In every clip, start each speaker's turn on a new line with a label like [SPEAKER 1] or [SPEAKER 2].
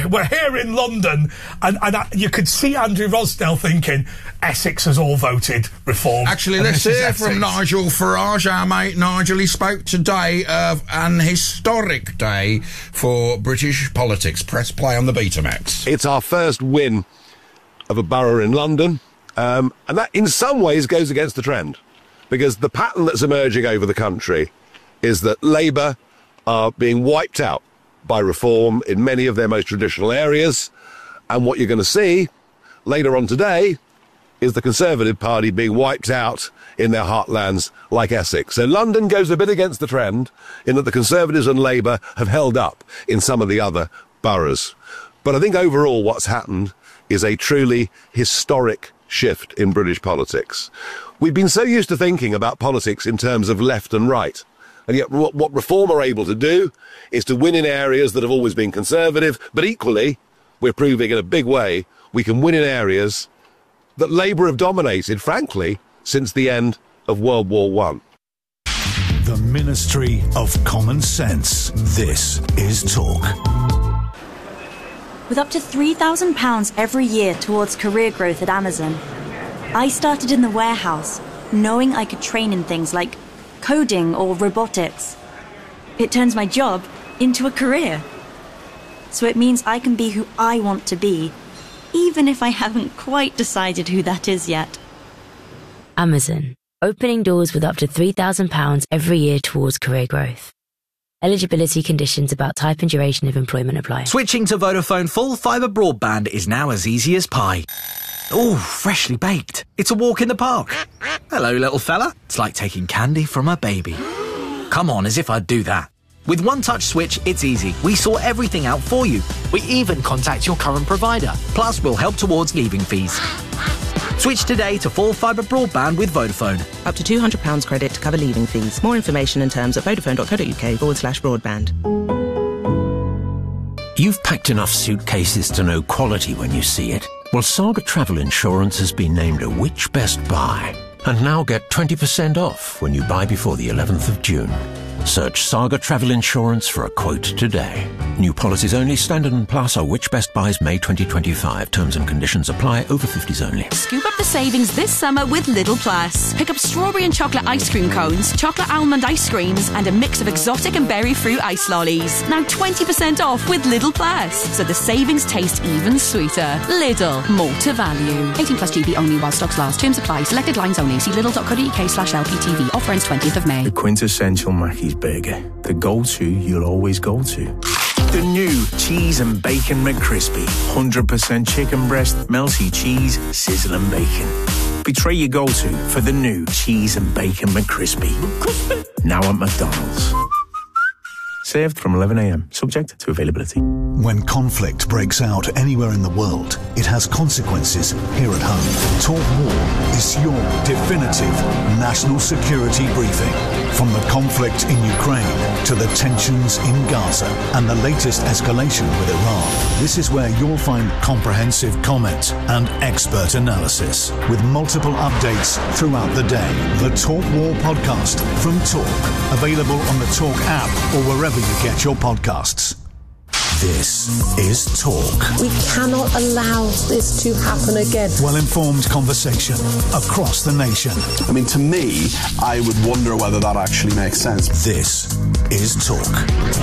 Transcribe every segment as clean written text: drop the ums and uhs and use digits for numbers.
[SPEAKER 1] we're here in London, and you could see Andrew Rosdell thinking, Essex has all voted Reform.
[SPEAKER 2] Actually, let's hear from Nigel Farage, our mate Nigel. He spoke today of an historic day for British politics. Press play on the Betamax.
[SPEAKER 3] It's our first win of a borough in London, and that in some ways goes against the trend, because the pattern that's emerging over the country is that Labour are being wiped out by Reform in many of their most traditional areas, and what you're going to see later on today is the Conservative Party being wiped out in their heartlands like Essex. So London goes a bit against the trend in that the Conservatives and Labour have held up in some of the other boroughs. But I think overall what's happened is a truly historic shift in British politics. We've been so used to thinking about politics in terms of left and right. And yet what Reform are able to do is to win in areas that have always been Conservative, but equally, we're proving in a big way, we can win in areas that Labour have dominated, frankly, since the end of World War I.
[SPEAKER 4] The Ministry of Common Sense. This is Talk.
[SPEAKER 5] With up to £3,000 every year towards career growth at Amazon, I started in the warehouse, knowing I could train in things like coding or robotics. It turns my job into a career. So it means I can be who I want to be, even if I haven't quite decided who that is yet.
[SPEAKER 6] Amazon, opening doors with up to £3,000 every year towards career growth. Eligibility conditions about type and duration of employment apply.
[SPEAKER 7] Switching to Vodafone full fibre broadband is now as easy as pie. Ooh, freshly baked. It's a walk in the park. Hello, little fella. It's like taking candy from a baby. Come on, as if I'd do that. With One Touch Switch, it's easy. We sort everything out for you. We even contact your current provider. Plus, we'll help towards leaving fees. Switch today to full fibre broadband with Vodafone.
[SPEAKER 8] Up to £200 credit to cover leaving fees. More information and terms at vodafone.co.uk/broadband.
[SPEAKER 9] You've packed enough suitcases to know quality when you see it. Well, Saga Travel Insurance has been named a Which Best Buy. And now get 20% off when you buy before the 11th of June. Search Saga Travel Insurance for a quote today. New policies only. Standard and Plus are Which Best Buys May 2025. Terms and conditions apply. Over 50s only.
[SPEAKER 10] Scoop up the savings this summer with Lidl Plus. Pick up strawberry and chocolate ice cream cones, chocolate almond ice creams, and a mix of exotic and berry fruit ice lollies. Now 20% off with Lidl Plus. So the savings taste even sweeter. Lidl. More to value. 18 plus GB only while stocks last. Terms apply. Selected lines only. See lidl.co.uk/LPTV. Offer ends 20th of May.
[SPEAKER 11] The quintessential Mackey's burger. The go-to you'll always go to. The new Cheese and Bacon McCrispy. 100% chicken breast, melty cheese, sizzling bacon. Betray your go-to for the new Cheese and Bacon McCrispy. Now at McDonald's. Served from 11 a.m, subject to availability.
[SPEAKER 4] When conflict breaks out anywhere in the world, it has consequences here at home. Talk War is your definitive national security briefing. From the conflict in Ukraine to the tensions in Gaza and the latest escalation with Iran, this is where you'll find comprehensive comment and expert analysis with multiple updates throughout the day. The Talk War podcast from Talk, available on the Talk app or wherever you get your podcasts. This is Talk.
[SPEAKER 12] We cannot allow this to happen again.
[SPEAKER 4] Well-informed conversation across the nation.
[SPEAKER 13] I mean, to me, I would wonder whether that actually makes sense.
[SPEAKER 4] This is Talk.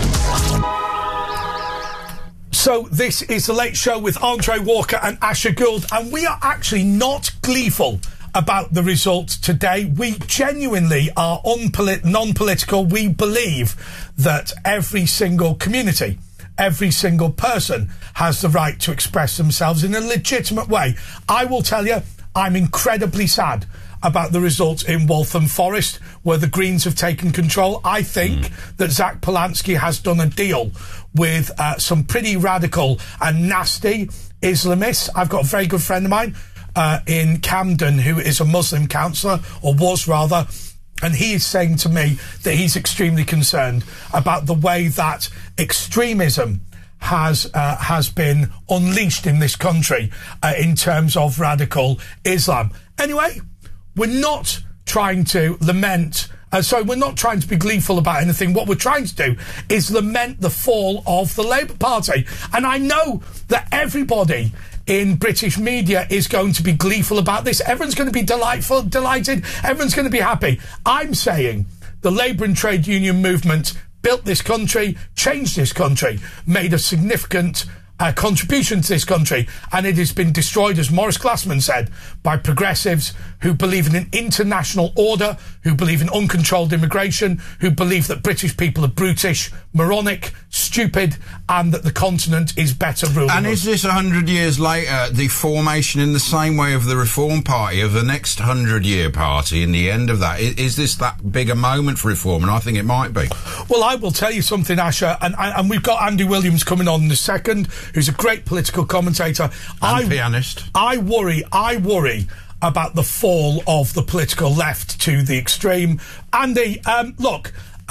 [SPEAKER 1] So this is The Late Show with Andre Walker and Asher Gould, and we are actually not gleeful about the results today. We genuinely are non-political. We believe that every single community, every single person has the right to express themselves in a legitimate way. I will tell you, I'm incredibly sad about the results in Waltham Forest, where the Greens have taken control. I think that Zach Polanski has done a deal with some pretty radical and nasty Islamists. I've got a very good friend of mine in Camden who is a Muslim councillor, or was rather, and he is saying to me that he's extremely concerned about the way that extremism has been unleashed in this country in terms of radical Islam. Anyway, we're not trying to lament. We're not trying to be gleeful about anything. What we're trying to do is lament the fall of the Labour Party. And I know that everybody in British media is going to be gleeful about this. Everyone's going to be delighted. Everyone's going to be happy. I'm saying the Labour and trade union movement built this country, changed this country, made a significant contribution to this country, and it has been destroyed, as Maurice Glassman said, by progressives who believe in an international order, who believe in uncontrolled immigration, who believe that British people are brutish, moronic, stupid, and that the continent is better ruled.
[SPEAKER 2] And is this 100 years later the formation in the same way of the Reform Party, of the next 100-year party, in the end of that? Is this that big a moment for reform? And I think it might be.
[SPEAKER 1] Well, I will tell you something, Asher, and we've got Andy Williams coming on in a second, who's a great political commentator.
[SPEAKER 2] And pianist.
[SPEAKER 1] I worry about the fall of the political left to the extreme. Andy, look,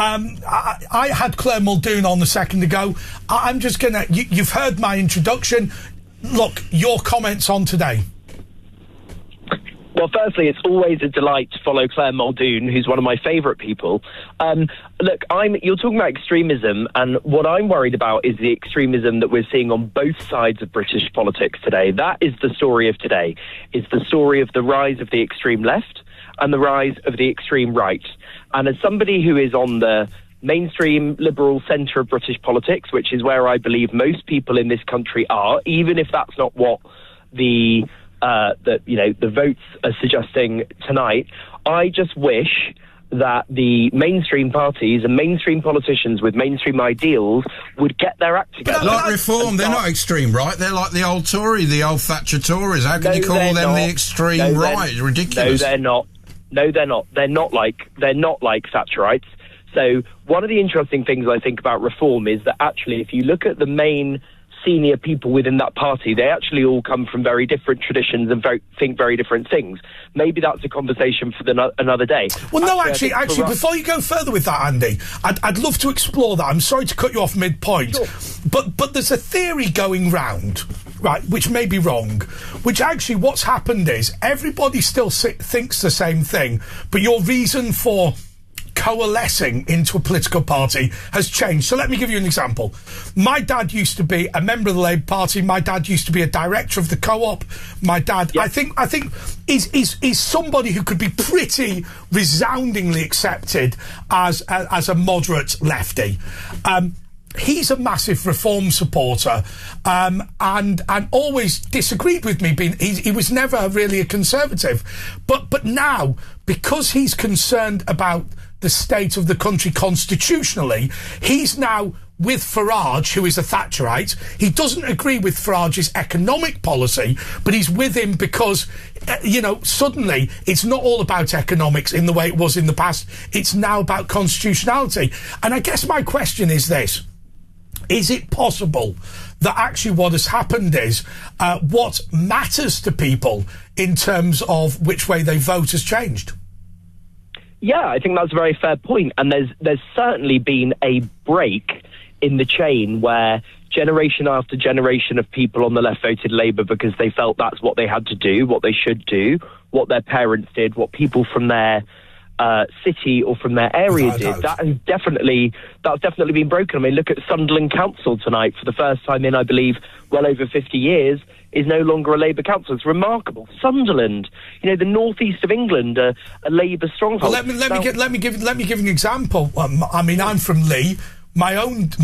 [SPEAKER 1] I had Claire Muldoon on a second ago. I'm just going to... You've heard my introduction. Look, your comments on today.
[SPEAKER 14] Well, firstly, it's always a delight to follow Claire Muldoon, who's one of my favourite people. Look, you're talking about extremism, and what I'm worried about is the extremism that we're seeing on both sides of British politics today. That is the story of today. It's the story of the rise of the extreme left and the rise of the extreme right. And as somebody who is on the mainstream liberal centre of British politics, which is where I believe most people in this country are, even if that's not what the votes are suggesting tonight, I just wish that the mainstream parties and mainstream politicians with mainstream ideals would get their act together.
[SPEAKER 2] Like Reform, they're not extreme right. They're like the old Tory, the old Thatcher Tories. How can you call them the extreme right? It's ridiculous.
[SPEAKER 14] No, they're not. No, they're not. They're not like Thatcherites. So one of the interesting things I think about Reform is that actually, if you look at the main senior people within that party, they actually all come from very different traditions and think very different things. Maybe that's a conversation for another day.
[SPEAKER 1] Well, no, actually, before you go further with that, Andy, I'd love to explore that. I'm sorry to cut you off mid-point, sure. but there's a theory going round, right, which may be wrong, which actually what's happened is everybody still thinks the same thing, but your reason for coalescing into a political party has changed. So let me give you an example. My dad used to be a member of the Labour Party. My dad used to be a director of the Co-op. My dad, yep. I think is somebody who could be pretty resoundingly accepted as a moderate lefty. He's a massive Reform supporter, and always disagreed with me. He was never really a conservative, but now, because he's concerned about the state of the country constitutionally, he's now with Farage, who is a Thatcherite. He doesn't agree with Farage's economic policy, but he's with him because, suddenly it's not all about economics in the way it was in the past. It's now about constitutionality. And I guess my question is this. Is it possible that actually what has happened is what matters to people in terms of which way they vote has changed?
[SPEAKER 14] Yeah, I think that's a very fair point. And there's certainly been a break in the chain where generation after generation of people on the left voted Labour because they felt that's what they had to do, what they should do, what their parents did, what people from their city or from their area did. That's definitely been broken. I mean, look at Sunderland Council tonight. For the first time in, I believe, well over 50 years, is no longer a Labour council. It's remarkable. Sunderland, the northeast of England, a Labour stronghold.
[SPEAKER 1] Well, let me give an example. I mean, I'm from Lee. My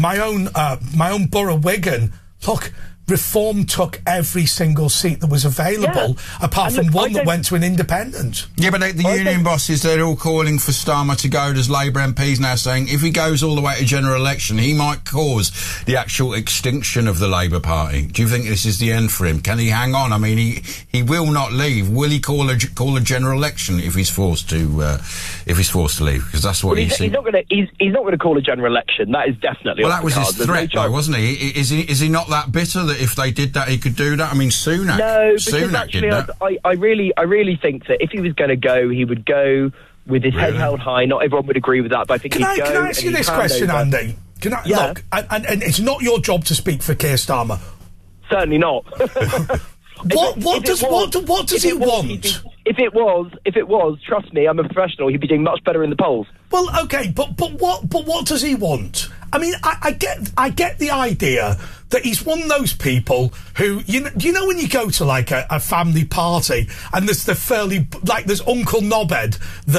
[SPEAKER 1] own borough, Wigan. Look, Reform took every single seat that was available, apart from one that went to an independent.
[SPEAKER 2] Yeah, but the union bosses, they're all calling for Starmer to go. There's Labour MPs now saying if he goes all the way to general election, he might cause the actual extinction of the Labour Party. Do you think this is the end for him? Can he hang on? I mean, he will not leave. Will he call a general election if he's forced to leave? Because that's what he's
[SPEAKER 14] not going to call a general election. That is definitely.
[SPEAKER 2] Well, that was his threat, though, wasn't he? Is he not that bitter that if they did that, he could do that? I mean, Sunak.
[SPEAKER 14] No, because actually, I really think that if he was going to go, he would go with his head held high. Not everyone would agree with that, but I think he'd go.
[SPEAKER 1] Can I ask you this question, Andy? Look, and it's not your job to speak for Keir Starmer.
[SPEAKER 14] Certainly not.
[SPEAKER 1] What does he want?
[SPEAKER 14] If it was, trust me, I'm a professional. He'd be doing much better in the polls.
[SPEAKER 1] Well, okay, but what does he want? I mean, I get the idea that he's one of those people who, you know when you go to like a family party and there's the there's Uncle Knobhead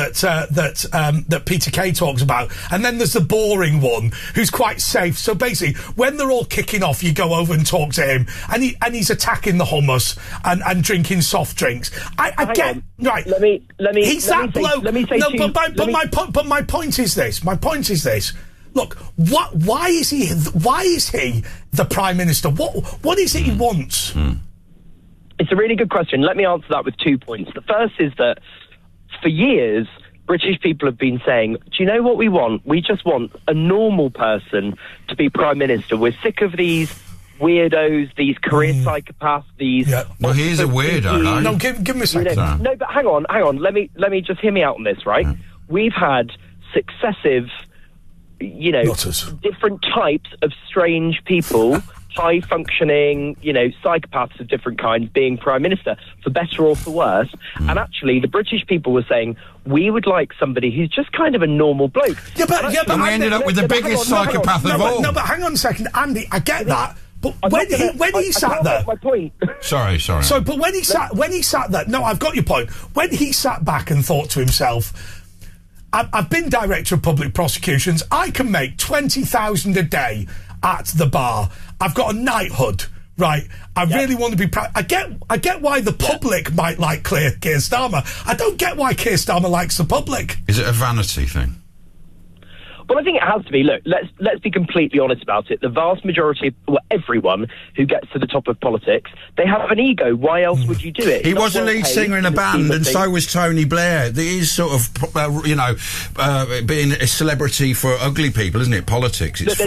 [SPEAKER 1] that Peter Kay talks about, and then there's the boring one who's quite safe. So basically, when they're all kicking off, you go over and talk to him, and he's attacking the hummus and drinking soft drinks. I get on. Right.
[SPEAKER 14] Let me.
[SPEAKER 1] He's that bloke.
[SPEAKER 14] Let me say.
[SPEAKER 1] No, but my point is this. My point is this. Look, why is he the Prime Minister? What is it he wants?
[SPEAKER 14] It's a really good question. Let me answer that with 2 points. The first is that for years, British people have been saying, do you know what we want? We just want a normal person to be Prime Minister. We're sick of these weirdos, these career psychopaths, these...
[SPEAKER 2] Yeah. Well, he's a weirdo, though.
[SPEAKER 1] No, give me a second.
[SPEAKER 14] No, but hang on. Let me just hear me out on this, right? We've had successive... different types of strange people, high-functioning, psychopaths of different kinds being Prime Minister, for better or for worse. And actually, the British people were saying, we would like somebody who's just kind of a normal bloke.
[SPEAKER 2] And we ended up with the biggest psychopath of all.
[SPEAKER 1] No, but hang on a second, Andy, I get that. But when he sat there,
[SPEAKER 14] my point.
[SPEAKER 2] Sorry.
[SPEAKER 1] So, but when he sat there, no, I've got your point. When he sat back and thought to himself, I've been Director of Public Prosecutions. I can make 20,000 a day at the bar. I've got a knighthood, right? I really want to be proud. I get why the public might like Keir Starmer. I don't get why Keir Starmer likes the public.
[SPEAKER 2] Is it a vanity thing?
[SPEAKER 14] Well, I think it has to be. Look, let's be completely honest about it. The vast majority, everyone who gets to the top of politics, they have an ego. Why else would you do it?
[SPEAKER 2] He was a lead singer in a band, and so was Tony Blair. There is sort of, being a celebrity for ugly people, isn't it? Politics.
[SPEAKER 14] There's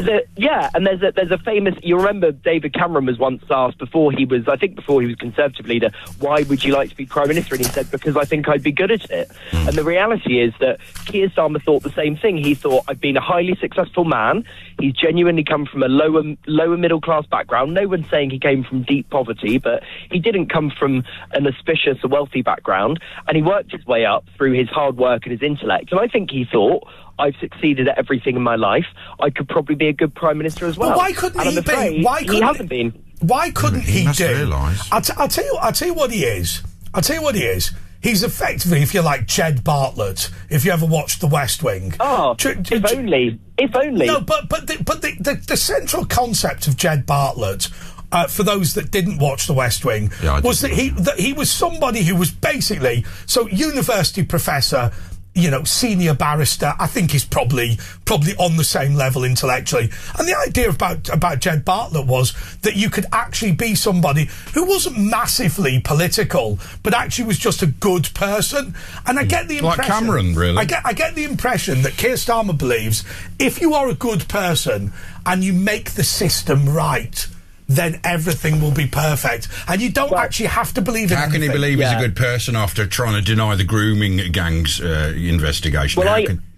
[SPEAKER 14] a famous. You remember David Cameron was once asked before he was Conservative leader, why would you like to be Prime Minister? And he said, because I think I'd be good at it. And the reality is that Keir Starmer thought the same thing. He thought, I've been a highly successful man. He's genuinely come from a lower middle class background. No one's saying he came from deep poverty, but he didn't come from an auspicious or wealthy background, and he worked his way up through his hard work and his intellect. And I think he thought, I've succeeded at everything in my life. I could probably be a good Prime Minister as well.
[SPEAKER 1] Well, why couldn't he be?
[SPEAKER 14] He hasn't been.
[SPEAKER 1] Why couldn't he do?
[SPEAKER 2] Realise.
[SPEAKER 1] I'll tell you what he is. He's effectively, if you like, Jed Bartlett, if you ever watched The West Wing.
[SPEAKER 14] Oh, if only. No,
[SPEAKER 1] but the central concept of Jed Bartlett, for those that didn't watch The West Wing, was that he was somebody who was basically, university professor, senior barrister, I think is probably on the same level intellectually. And the idea about Jed Bartlett was that you could actually be somebody who wasn't massively political, but actually was just a good person. And I get the impression...
[SPEAKER 2] Like Cameron, really.
[SPEAKER 1] I get the impression that Keir Starmer believes if you are a good person and you make the system right, then everything will be perfect. And you don't actually have to believe in anything.
[SPEAKER 2] How can he believe he's a good person after trying to deny the grooming gang's investigation?
[SPEAKER 14] Well,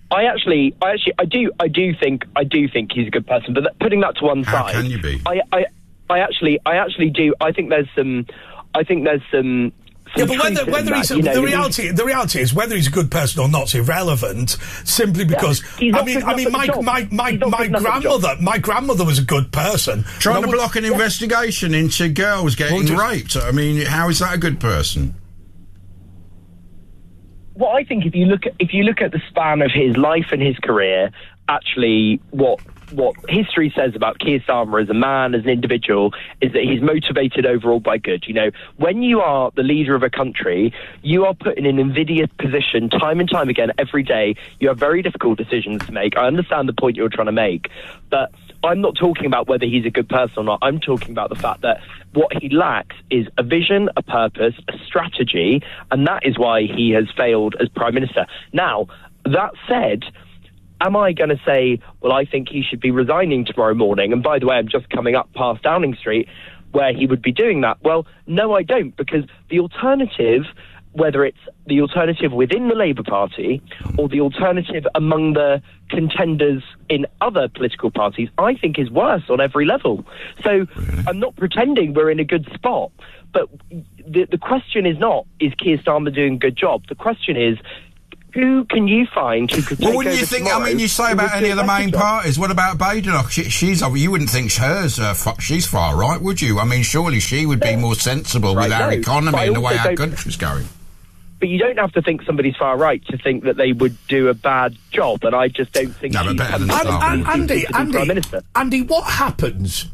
[SPEAKER 14] I do think he's a good person, but putting that to one side...
[SPEAKER 2] How can you be?
[SPEAKER 14] I actually do. I think there's some...
[SPEAKER 1] Yeah, but whether he's the reality is whether he's a good person or not's irrelevant. Simply because my grandmother was a good person.
[SPEAKER 2] Trying to block an investigation into girls getting raped. I mean, how is that a good person?
[SPEAKER 14] Well, I think if you look at the span of his life and his career, actually, what history says about Keir Starmer as a man, as an individual, is that he's motivated overall by good. When you are the leader of a country, you are put in an invidious position time and time again every day. You have very difficult decisions to make. I understand the point you're trying to make, but I'm not talking about whether he's a good person or not. I'm talking about the fact that what he lacks is a vision, a purpose, a strategy, and that is why he has failed as Prime Minister. Now, that said, am I going to say, well, I think he should be resigning tomorrow morning? And by the way, I'm just coming up past Downing Street where he would be doing that. Well, no, I don't, because the alternative whether it's the alternative within the Labour Party or the alternative among the contenders in other political parties, I think is worse on every level. So I'm not pretending we're in a good spot, but the question is not, is Keir Starmer doing a good job? The question is, who can you find who could take over
[SPEAKER 2] wouldn't you think,
[SPEAKER 14] tomorrow?
[SPEAKER 2] I mean, you say about any of the main parties. What about Badenoch? You wouldn't think she's far right, would you? I mean, surely she would be more sensible with our economy and the way our country's going.
[SPEAKER 14] But you don't have to think somebody's far right to think that they would do a bad job, and I just don't think she's
[SPEAKER 1] better than Prime Minister. Andy, what happens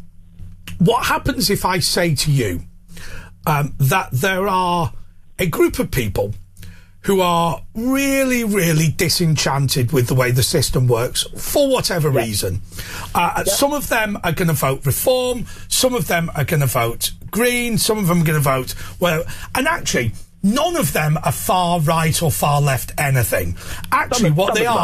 [SPEAKER 1] if I say to you that there are a group of people who are really, really disenchanted with the way the system works for whatever reason? Some of them are going to vote Reform, some of them are going to vote Green, some of them are going to vote and actually none of them are far right or far left anything. Actually, what they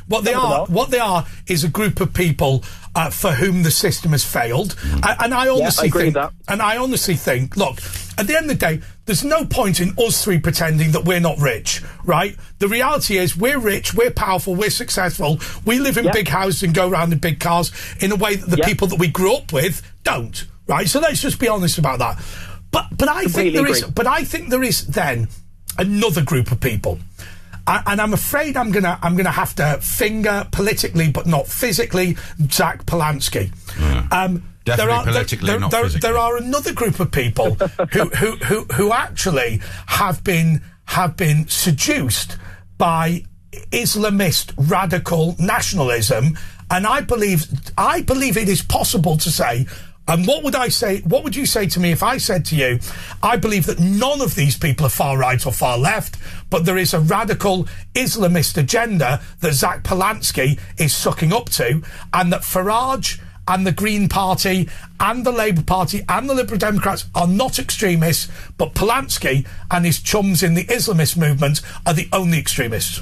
[SPEAKER 1] are is a group of people for whom the system has failed. And I honestly think, look, at the end of the day, there's no point in us three pretending that we're not rich, right? The reality is we're rich, we're powerful, we're successful, we live in big houses and go around in big cars in a way that the people that we grew up with don't, right? So let's just be honest about that. But I think there is then another group of people. And I'm afraid I'm gonna have to finger politically, but not physically, Zach Polanski.
[SPEAKER 2] Definitely politically, not physically.
[SPEAKER 1] There are another group of people who actually have been seduced by Islamist radical nationalism, and I believe it is possible to say. And what would you say to me if I said to you, I believe that none of these people are far right or far left, but there is a radical Islamist agenda that Zach Polanski is sucking up to, and that Farage and the Green Party and the Labour Party and the Liberal Democrats are not extremists, but Polanski and his chums in the Islamist movement are the only extremists?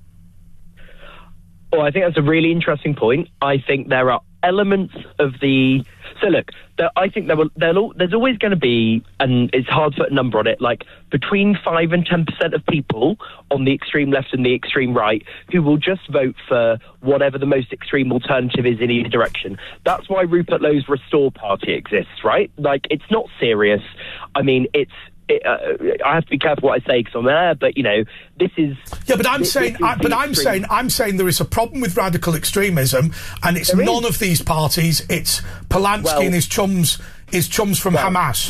[SPEAKER 14] Well, I think that's a really interesting point. I think there are elements of the... So look, I think there's always going to be, and it's hard to put a number on it, like between 5 and 10% of people on the extreme left and the extreme right who will just vote for whatever the most extreme alternative is in either direction. That's why Rupert Lowe's Restore Party exists, right? Like, it's not serious. I mean, I have to be careful what I say because I'm there, but this is. Yeah, but I'm saying there is a problem with radical extremism, and it's none of these parties. It's Polanski and his chums from Hamas.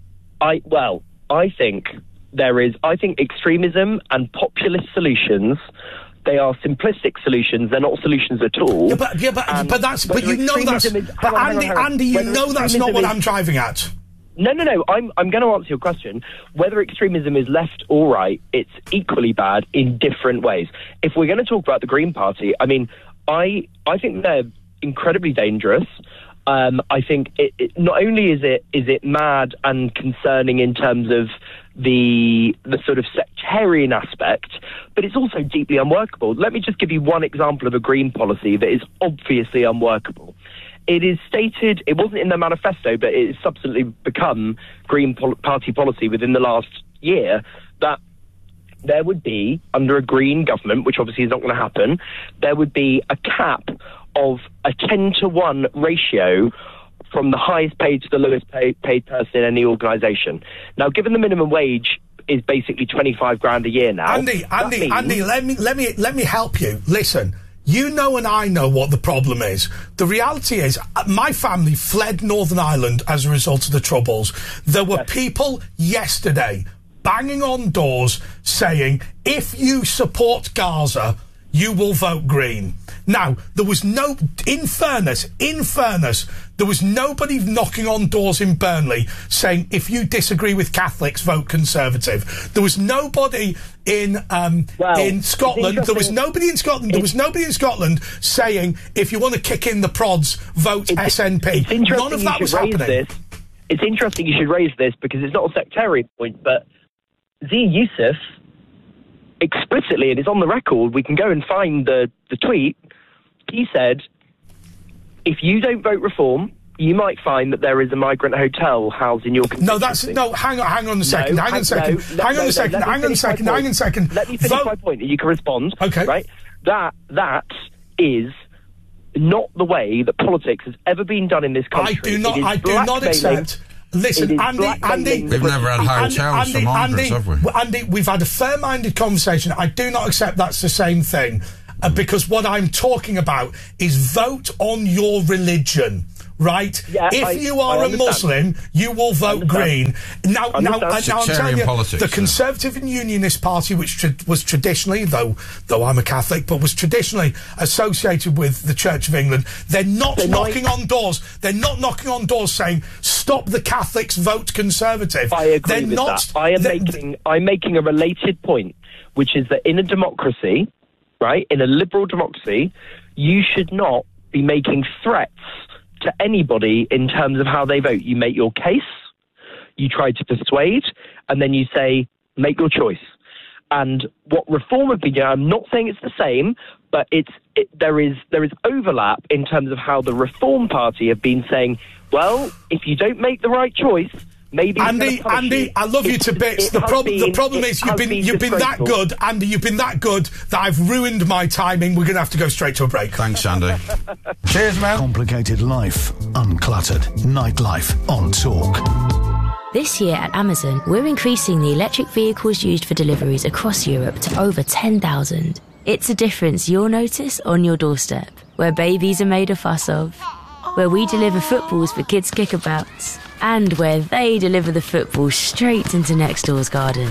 [SPEAKER 14] I think there is. I think extremism and populist solutions. They are simplistic solutions. They're not solutions at all. But you know that's. But Andy, you know that's not what I'm driving at. No. I'm going to answer your question. Whether extremism is left or right, it's equally bad in different ways. If we're going to talk about the Green Party, I mean, I think they're incredibly dangerous. I think it not only is it mad and concerning in terms of the sort of sectarian aspect, but it's also deeply unworkable. Let me just give you one example of a Green policy that is obviously unworkable. It is stated, it wasn't in the manifesto, but it has subsequently become Green Party policy within the last year, that there would be, under a Green government, which obviously is not going to happen, there would be a cap of a 10-to-1 ratio from the highest paid to the lowest paid person in any organisation. Now, given the minimum wage is basically 25 grand a year now... Andy,
[SPEAKER 1] let me help you. Listen... You know and I know what the problem is. The reality is, my family fled Northern Ireland as a result of the Troubles. There were people yesterday banging on doors saying, if you support Gaza, you will vote Green. Now, there was in fairness, there was nobody knocking on doors in Burnley saying, if you disagree with Catholics, vote Conservative. There was nobody in Scotland. There was nobody in Scotland. There was nobody in Scotland saying, if you want to kick in the prods, vote SNP. None of that was happening.
[SPEAKER 14] It's interesting you should raise this because it's not a sectarian point, but Zia Youssef explicitly, and it's on the record, we can go and find the tweet, he said, if you don't vote Reform you might find that there is a migrant hotel housed in your constituency.
[SPEAKER 1] Hang on a second. Hang on a second.
[SPEAKER 14] Let me finish my point, and you can respond. Okay. Right? That is not the way that politics has ever been done in this country.
[SPEAKER 1] I do not accept. Listen, Andy,
[SPEAKER 2] we've never had hotels for migrants, have we?
[SPEAKER 1] Andy, we've had a fair-minded conversation. I do not accept that's the same thing, because what I'm talking about is vote on your religion. Right?
[SPEAKER 14] Yeah,
[SPEAKER 1] if you are a Muslim, you will vote Green. Now I'm telling you, the Conservative and Unionist Party, which was traditionally, though I'm a Catholic, but was traditionally associated with the Church of England, they're not knocking on doors. They're not knocking on doors saying, stop the Catholics, vote Conservative.
[SPEAKER 14] I agree with that. I'm making a related point, which is that in a democracy, right, in a liberal democracy, you should not be making threats to anybody in terms of how they vote. You make your case, you try to persuade, and then you say, make your choice. And what Reform have been doing, I'm not saying it's the same, but there is overlap in terms of how the Reform Party have been saying, well, if you don't make the right choice, maybe
[SPEAKER 1] Andy, I love you to bits. The problem is you've been that good, Andy. You've been that good that I've ruined my timing. We're going to have to go straight to a break.
[SPEAKER 2] Thanks, Andy. Cheers, man.
[SPEAKER 4] Complicated life, uncluttered nightlife on Talk.
[SPEAKER 6] This year at Amazon, we're increasing the electric vehicles used for deliveries across Europe to over 10,000. It's a difference you'll notice on your doorstep, where babies are made a fuss of, where we deliver footballs for kids' kickabouts, and where they deliver the football straight into next door's garden.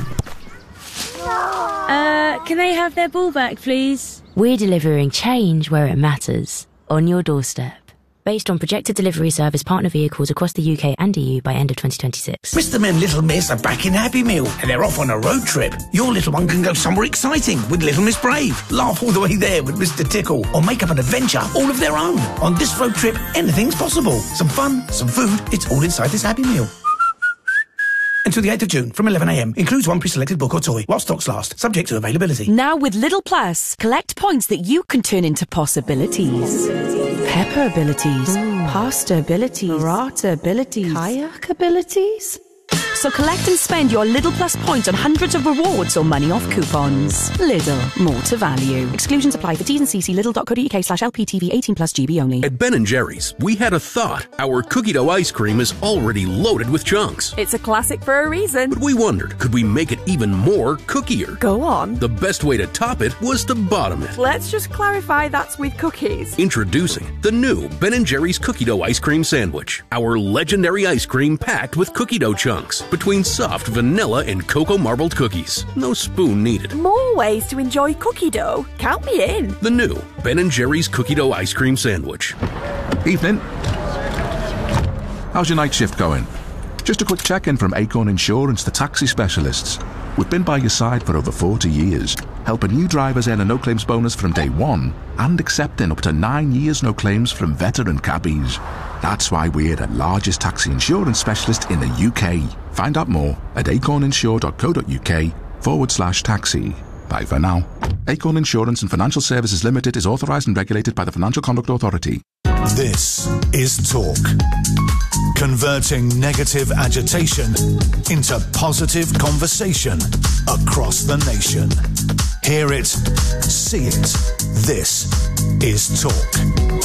[SPEAKER 6] Can they have their ball back, please? We're delivering change where it matters, on your doorstep. Based on projected delivery service partner vehicles across the UK and EU by end of 2026.
[SPEAKER 15] Mr. and Little Miss are back in Happy Meal and they're off on a road trip. Your little one can go somewhere exciting with Little Miss Brave, laugh all the way there with Mr. Tickle, or make up an adventure all of their own. On this road trip, anything's possible. Some fun, some food, it's all inside this Happy Meal. Until the 8th of June from 11 a.m. Includes one pre-selected book or toy while stocks last, subject to availability.
[SPEAKER 10] Now with Lidl Plus, collect points that you can turn into possibilities. Pepper abilities, pasta abilities, burrata abilities, kayak abilities. So collect and spend your Lidl Plus points on hundreds of rewards or money off coupons. Lidl, more to value. Exclusions apply for T's and C's. Lidl.co.uk/LPTV 18+ GB only.
[SPEAKER 16] At Ben & Jerry's, we had a thought. Our cookie dough ice cream is already loaded with chunks.
[SPEAKER 17] It's a classic for a reason.
[SPEAKER 16] But we wondered, could we make it even more cookier?
[SPEAKER 17] Go on.
[SPEAKER 16] The best way to top it was to bottom it.
[SPEAKER 17] Let's just clarify that's with cookies.
[SPEAKER 16] Introducing the new Ben & Jerry's cookie dough ice cream sandwich. Our legendary ice cream packed with cookie dough chunks between soft vanilla and cocoa marbled cookies. No spoon needed.
[SPEAKER 17] More ways to enjoy cookie dough. Count me in.
[SPEAKER 16] The new Ben & Jerry's cookie dough ice cream sandwich.
[SPEAKER 18] Evening. How's your night shift going? Just a quick check-in from Acorn Insurance, the taxi specialists. We've been by your side for over 40 years, helping new drivers earn a no-claims bonus from day one and accepting up to 9 years no claims from veteran cabbies. That's why we're the largest taxi insurance specialist in the UK. Find out more at acorninsure.co.uk/taxi. Bye for now. Acorn Insurance and Financial Services Limited is authorised and regulated by the Financial Conduct Authority.
[SPEAKER 4] This is Talk. Converting negative agitation into positive conversation across the nation. Hear it, see it. This is Talk.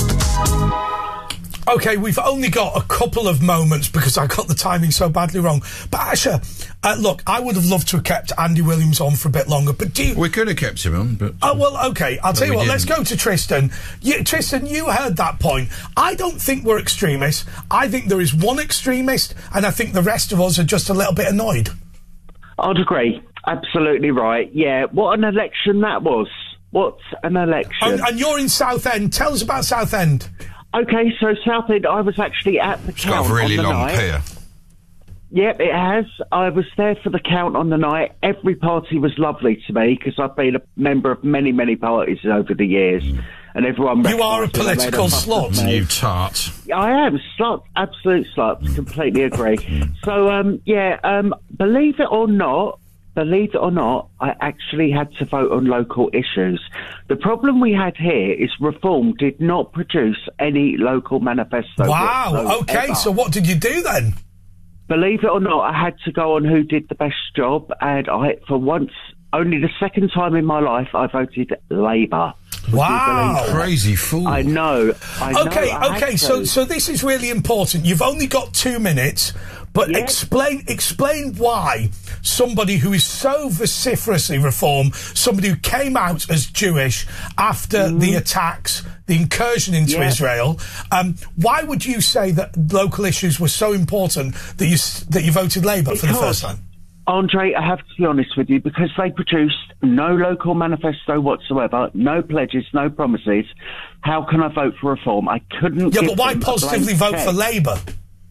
[SPEAKER 1] Okay, we've only got a couple of moments because I got the timing so badly wrong. But Asha, look, I would have loved to have kept Andy Williams on for a bit longer, but do you...
[SPEAKER 2] We could have kept him on, but...
[SPEAKER 1] Oh, well, okay, I'll tell you what, let's go to Tristan. Tristan, you heard that point. I don't think we're extremists. I think there is one extremist, and I think the rest of us are just a little bit annoyed.
[SPEAKER 19] I'd agree. Absolutely right. Yeah, what an election that was. What's an election?
[SPEAKER 1] And you're in Southend. Tell us about Southend.
[SPEAKER 19] Okay, so Southend, I was actually at the count
[SPEAKER 2] got a really
[SPEAKER 19] on the
[SPEAKER 2] long
[SPEAKER 19] night.
[SPEAKER 2] pier.
[SPEAKER 19] Yep, it has. I was there for the count on the night. Every party was lovely to me because I've been a member of many, many parties over the years. And everyone...
[SPEAKER 1] You are a political slut.
[SPEAKER 2] You tart.
[SPEAKER 19] I am. Slut. Absolute slut. Completely agree. So, believe it or not, believe it or not, I actually had to vote on local issues. The problem we had here is Reform did not produce any local manifesto.
[SPEAKER 1] Wow, okay,
[SPEAKER 19] ever.
[SPEAKER 1] so what did you do then?
[SPEAKER 19] Believe it or not, I had to go on who did the best job, and for once, only the second time in my life, I voted Labour.
[SPEAKER 1] Wow.
[SPEAKER 2] Crazy fool.
[SPEAKER 19] I know.
[SPEAKER 1] Okay, so this is really important. You've only got 2 minutes, but explain why somebody who is so vociferously Reform, somebody who came out as Jewish after the attacks, the incursion into Israel, why would you say that local issues were so important that you voted Labour for the first time?
[SPEAKER 19] Andre, I have to be honest with you, because they produced no local manifesto whatsoever, no pledges, no promises. How can I vote for Reform? I couldn't.
[SPEAKER 1] Yeah, but why positively vote for Labour?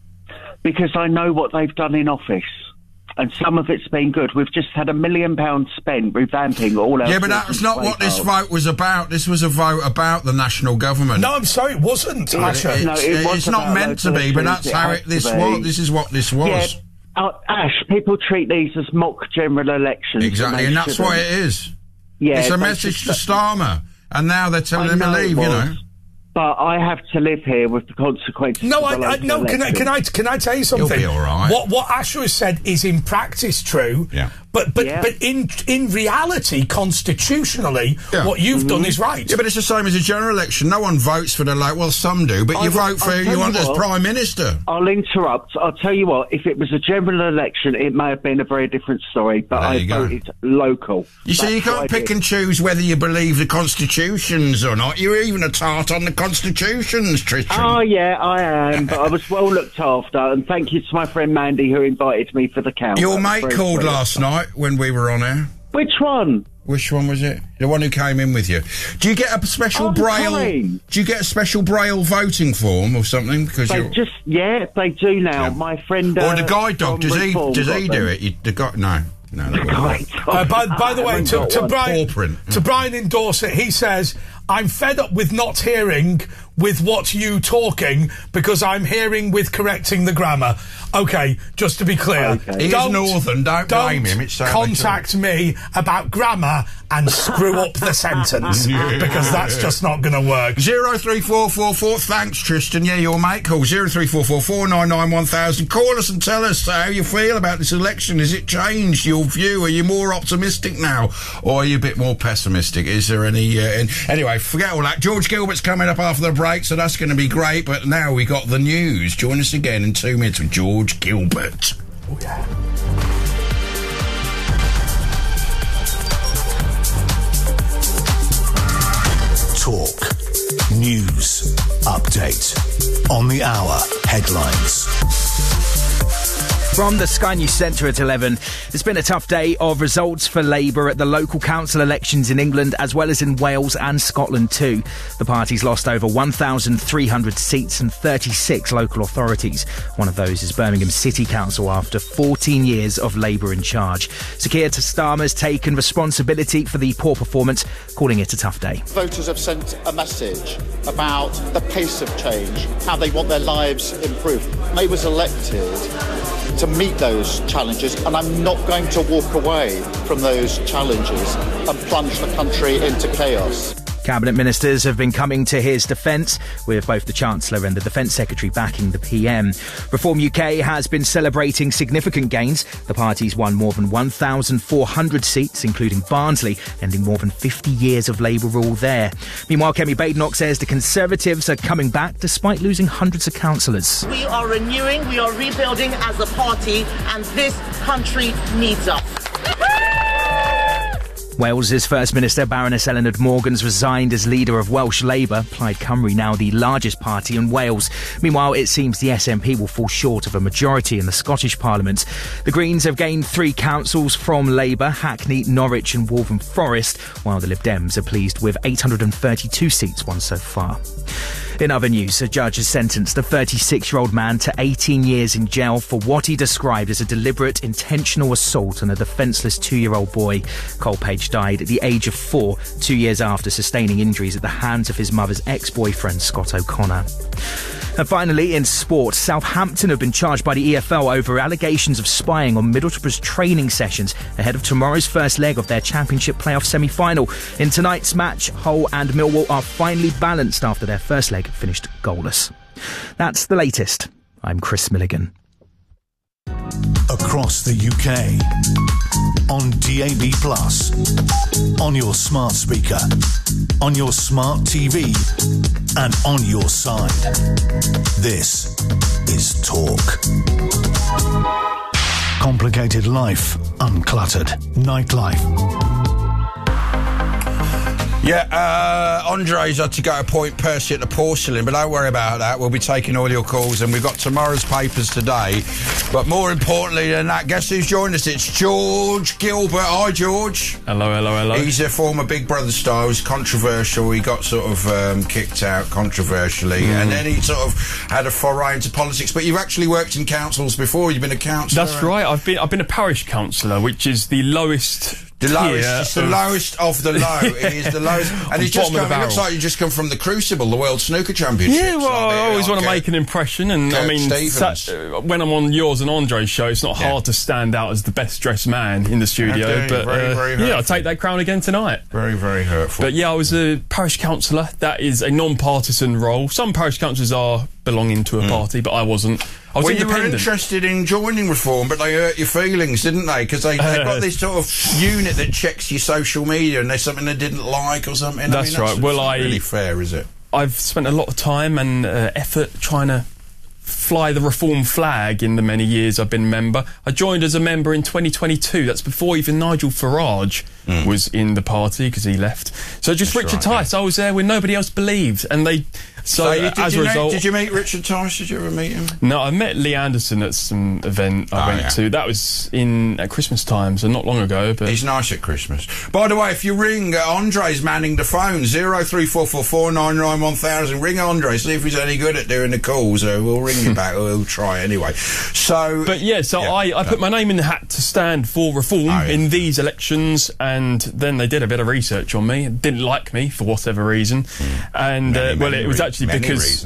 [SPEAKER 19] Because I know what they've done in office, and some of it's been good. We've just had £1 million spent revamping all our...
[SPEAKER 2] Yeah, but that's not what this vote was about. This was a vote about the national government.
[SPEAKER 1] No, I'm sorry, it wasn't, Asher.
[SPEAKER 2] It's not meant to be, but that's how this was. This is what this was.
[SPEAKER 19] Yeah. Ash, people treat these as mock general elections.
[SPEAKER 2] Exactly, and that's what it is.
[SPEAKER 19] Yeah,
[SPEAKER 2] it's a message to Starmer, and now they're telling him to leave, you know.
[SPEAKER 19] But I have to live here with the consequences.
[SPEAKER 1] No, Can I tell you something?
[SPEAKER 2] You'll be all right.
[SPEAKER 1] What Asher has said is in practice true.
[SPEAKER 2] Yeah.
[SPEAKER 1] But in reality, constitutionally, what you've done is right.
[SPEAKER 2] Yeah, but it's the same as a general election. No one votes for the well, some do, but you vote for who you want as Prime Minister.
[SPEAKER 19] I'll interrupt. I'll tell you what, if it was a general election, it may have been a very different story, but I voted local.
[SPEAKER 2] You see, you can't pick and choose whether you believe the constitutions or not. You're even a tart on the constitutions, Tristan.
[SPEAKER 19] Oh, yeah, I am, but I was well looked after, and thank you to my friend Mandy who invited me for the count.
[SPEAKER 2] Your mate called last night when we were on air.
[SPEAKER 19] Which one?
[SPEAKER 2] Which one was it? The one who came in with you. Do you get a special Braille? Do you get a special Braille voting form or something? Because
[SPEAKER 19] they do now. Yeah. My friend
[SPEAKER 2] or the guide dog. Does he do it? The guy? No.
[SPEAKER 1] By the way, to Brian in Dorset, he says, I'm fed up with not hearing with what you talking because I'm hearing with correcting the grammar. Okay, just to be clear.
[SPEAKER 2] Okay. He's northern, don't blame him. It's
[SPEAKER 1] contact me about grammar and screw up the sentence because that's just not going to work.
[SPEAKER 2] 03444, thanks Tristan. Yeah, your mate call 03444 499 1000. Call us and tell us how you feel about this election. Has it changed your view? Are you more optimistic now or are you a bit more pessimistic? Is there any... Anyway, forget all that. George Gilbert's coming up after the break, so that's going to be great, but now we got the news. Join us again in 2 minutes with George Gilbert.
[SPEAKER 1] Oh, yeah.
[SPEAKER 4] Talk. News. Update. On the hour. Headlines.
[SPEAKER 20] From the Sky News Centre at 11, it's been a tough day of results for Labour at the local council elections in England as well as in Wales and Scotland too. The party's lost over 1,300 seats and 36 local authorities. One of those is Birmingham City Council after 14 years of Labour in charge. Sir Keir Starmer's taken responsibility for the poor performance, calling it a tough day.
[SPEAKER 21] Voters have sent a message about the pace of change, how they want their lives improved. May was elected to meet those challenges, and I'm not going to walk away from those challenges and plunge the country into chaos.
[SPEAKER 20] Cabinet ministers have been coming to his defence, with both the Chancellor and the Defence Secretary backing the PM. Reform UK has been celebrating significant gains. The party's won more than 1,400 seats, including Barnsley, ending more than 50 years of Labour rule there. Meanwhile, Kemi Badenoch says the Conservatives are coming back despite losing hundreds of councillors.
[SPEAKER 22] We are renewing, we are rebuilding as a party, and this country needs us.
[SPEAKER 20] Wales's First Minister Baroness Eleanor Morgan's resigned as leader of Welsh Labour, Plaid Cymru now the largest party in Wales. Meanwhile, it seems the SNP will fall short of a majority in the Scottish Parliament. The Greens have gained 3 councils from Labour, Hackney, Norwich and Waltham Forest, while the Lib Dems are pleased with 832 seats won so far. In other news, a judge has sentenced a 36-year-old man to 18 years in jail for what he described as a deliberate, intentional assault on a defenceless 2-year-old boy. Cole Page died at the age of 4, 2 years after sustaining injuries at the hands of his mother's ex-boyfriend, Scott O'Connor. And finally, in sport, Southampton have been charged by the EFL over allegations of spying on Middlesbrough's training sessions ahead of tomorrow's first leg of their Championship playoff semi-final. In tonight's match, Hull and Millwall are finally balanced after their first leg finished goalless. That's the latest. I'm Chris Milligan.
[SPEAKER 4] Across the UK, on DAB+, on your smart speaker, on your smart TV, and on your side. This is Talk. Complicated life, uncluttered nightlife.
[SPEAKER 2] Yeah, Andre's had to go appoint Percy at the Porcelain, but don't worry about that. We'll be taking all your calls, and we've got tomorrow's papers today. But more importantly than that, guess who's joined us? It's George Gilbert. Hi, George.
[SPEAKER 3] Hello.
[SPEAKER 2] He's a former Big Brother star. He was controversial. He got sort of kicked out controversially, and then he sort of had a foray into politics. But you've actually worked in councils before. You've been a councillor.
[SPEAKER 3] That's right. I've been a parish councillor, which is the lowest.
[SPEAKER 2] It's the lowest of the low. It is the lowest. And it looks like you just come from the Crucible, the World Snooker Championship.
[SPEAKER 3] Yeah, well, I always want to make an impression. And I mean, when I'm on yours and Andre's show, it's not hard to stand out as the best dressed man in the studio. But very I take that crown again tonight.
[SPEAKER 2] Very, very hurtful.
[SPEAKER 3] But yeah, I was a parish councillor. That is a non-partisan role. Some parish councillors are belonging to a party, but I wasn't. I was independent.
[SPEAKER 2] You were interested in joining Reform, but they hurt your feelings, didn't they? Because they've got this sort of unit that checks your social media, and there's something they didn't like or something.
[SPEAKER 3] That's right. Well,
[SPEAKER 2] not really fair, is it?
[SPEAKER 3] I've spent a lot of time and effort trying to fly the Reform flag in the many years I've been a member. I joined as a member in 2022. That's before even Nigel Farage was in the party, because he left. So just Richard Tice, I was there when nobody else believed, and they... So as a result...
[SPEAKER 2] Did you meet Richard Tice? Did you ever meet him?
[SPEAKER 3] No, I met Lee Anderson at some event I went to. That was at Christmas time, so not long ago. But
[SPEAKER 2] he's nice at Christmas. By the way, if you ring, Andre's manning the phone, 03444991000. Ring Andre, see if he's any good at doing the calls. We'll ring you back, or he'll try anyway. So...
[SPEAKER 3] But I put my name in the hat to stand for Reform in these elections, and then they did a bit of research on me, didn't like me for whatever reason, and it was actually because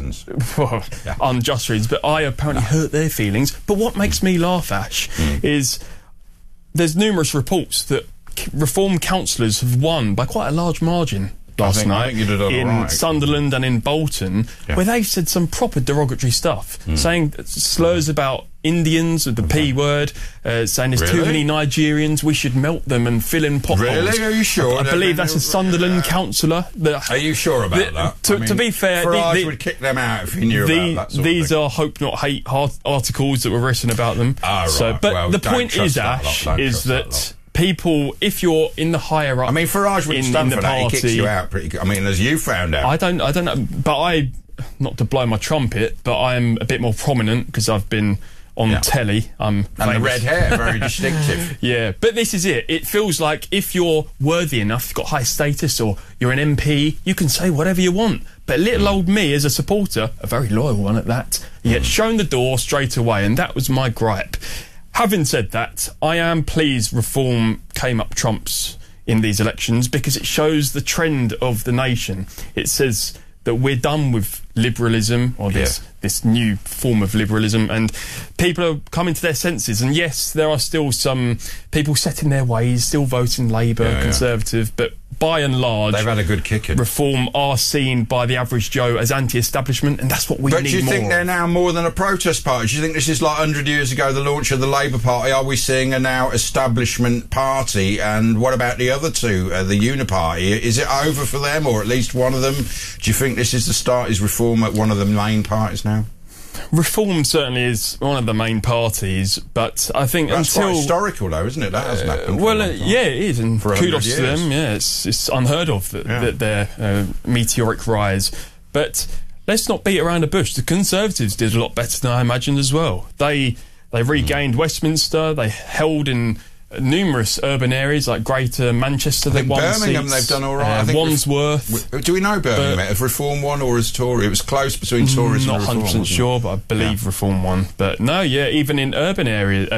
[SPEAKER 3] unjust reasons, but I apparently hurt their feelings. But what makes me laugh, Ash, is there's numerous reports that Reform councillors have won by quite a large margin last night in Sunderland and in Bolton, where they've said some proper derogatory stuff, saying slurs about Indians with the P word, saying there's too many Nigerians, we should melt them and fill in potholes.
[SPEAKER 2] Really? Are you sure?
[SPEAKER 3] I believe that's a Sunderland councillor.
[SPEAKER 2] Are you sure about that?
[SPEAKER 3] To be fair,
[SPEAKER 2] Farage would kick them out if he knew about that sort
[SPEAKER 3] these
[SPEAKER 2] of thing.
[SPEAKER 3] are hope not hate articles that were written about them. But the point is, Ash, is that people, if you're in the higher up,
[SPEAKER 2] I mean, Farage wouldn't stand for that. He kicks you out pretty good. I mean, as you found out.
[SPEAKER 3] I don't know, but not to blow my trumpet, but I'm a bit more prominent because I've been on telly. And
[SPEAKER 2] the red hair, very distinctive.
[SPEAKER 3] Yeah, but this is it. It feels like if you're worthy enough, you've got high status, or you're an MP, you can say whatever you want. But little old me, as a supporter, a very loyal one at that, you get shown the door straight away, and that was my gripe. Having said that, I am pleased Reform came up trumps in these elections, because it shows the trend of the nation. It says that we're done with liberalism, or this new form of liberalism, and people are coming to their senses. And yes, there are still some people set in their ways, still voting Labour, Conservative, but by and large,
[SPEAKER 2] they've had a good kicking.
[SPEAKER 3] Reform are seen by the average Joe as anti-establishment, and that's what we need more.
[SPEAKER 2] But do you think they're now more than a protest party? Do you think this is like 100 years ago, the launch of the Labour Party? Are we seeing a now establishment party? And what about the other two, the Uniparty? Is it over for them, or at least one of them? Do you think this is the start? Is Reform at one of the main parties now?
[SPEAKER 3] Reform certainly is one of the main parties, but I think
[SPEAKER 2] that's
[SPEAKER 3] until...
[SPEAKER 2] quite historical, though, isn't it? That hasn't happened.
[SPEAKER 3] Yeah, it is, and kudos to them. Yeah, it's unheard of that their meteoric rise. But let's not beat around the bush. The Conservatives did a lot better than I imagined as well. They regained Westminster. They held in numerous urban areas like Greater Manchester. They won
[SPEAKER 2] Birmingham,
[SPEAKER 3] seats.
[SPEAKER 2] They've done all right. I think
[SPEAKER 3] Wandsworth.
[SPEAKER 2] Do we know Birmingham? Have Reform won or has Tory? It was close between Tories and Reform.
[SPEAKER 3] Not 100% sure, but I believe Reform won. But no, even in urban areas,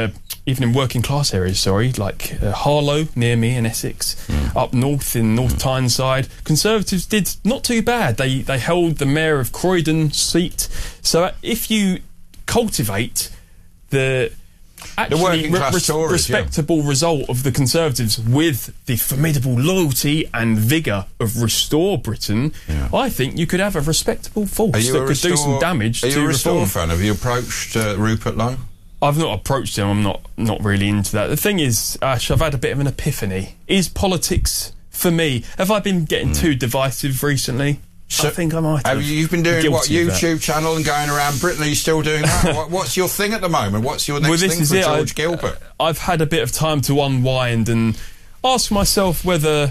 [SPEAKER 3] even in working class areas, like Harlow near me in Essex, up north in North Tyneside, Conservatives did not too bad. They held the Mayor of Croydon seat. So if you cultivate the working class Tories, respectable result of the Conservatives with the formidable loyalty and vigour of Restore Britain, I think you could have a respectable force that could do some damage to
[SPEAKER 2] Are you a Restore
[SPEAKER 3] reform.
[SPEAKER 2] fan? Have you approached Rupert Lowe?
[SPEAKER 3] I've not approached him. I'm not really into that. The thing is, Ash, I've had a bit of an epiphany. Is politics, for me, have I been getting too divisive recently? So I think I might have.
[SPEAKER 2] You've been doing what, YouTube channel and going around Britain? Are you still doing that? What's your thing at the moment? What's your next thing for George Gilbert?
[SPEAKER 3] I've had a bit of time to unwind and ask myself whether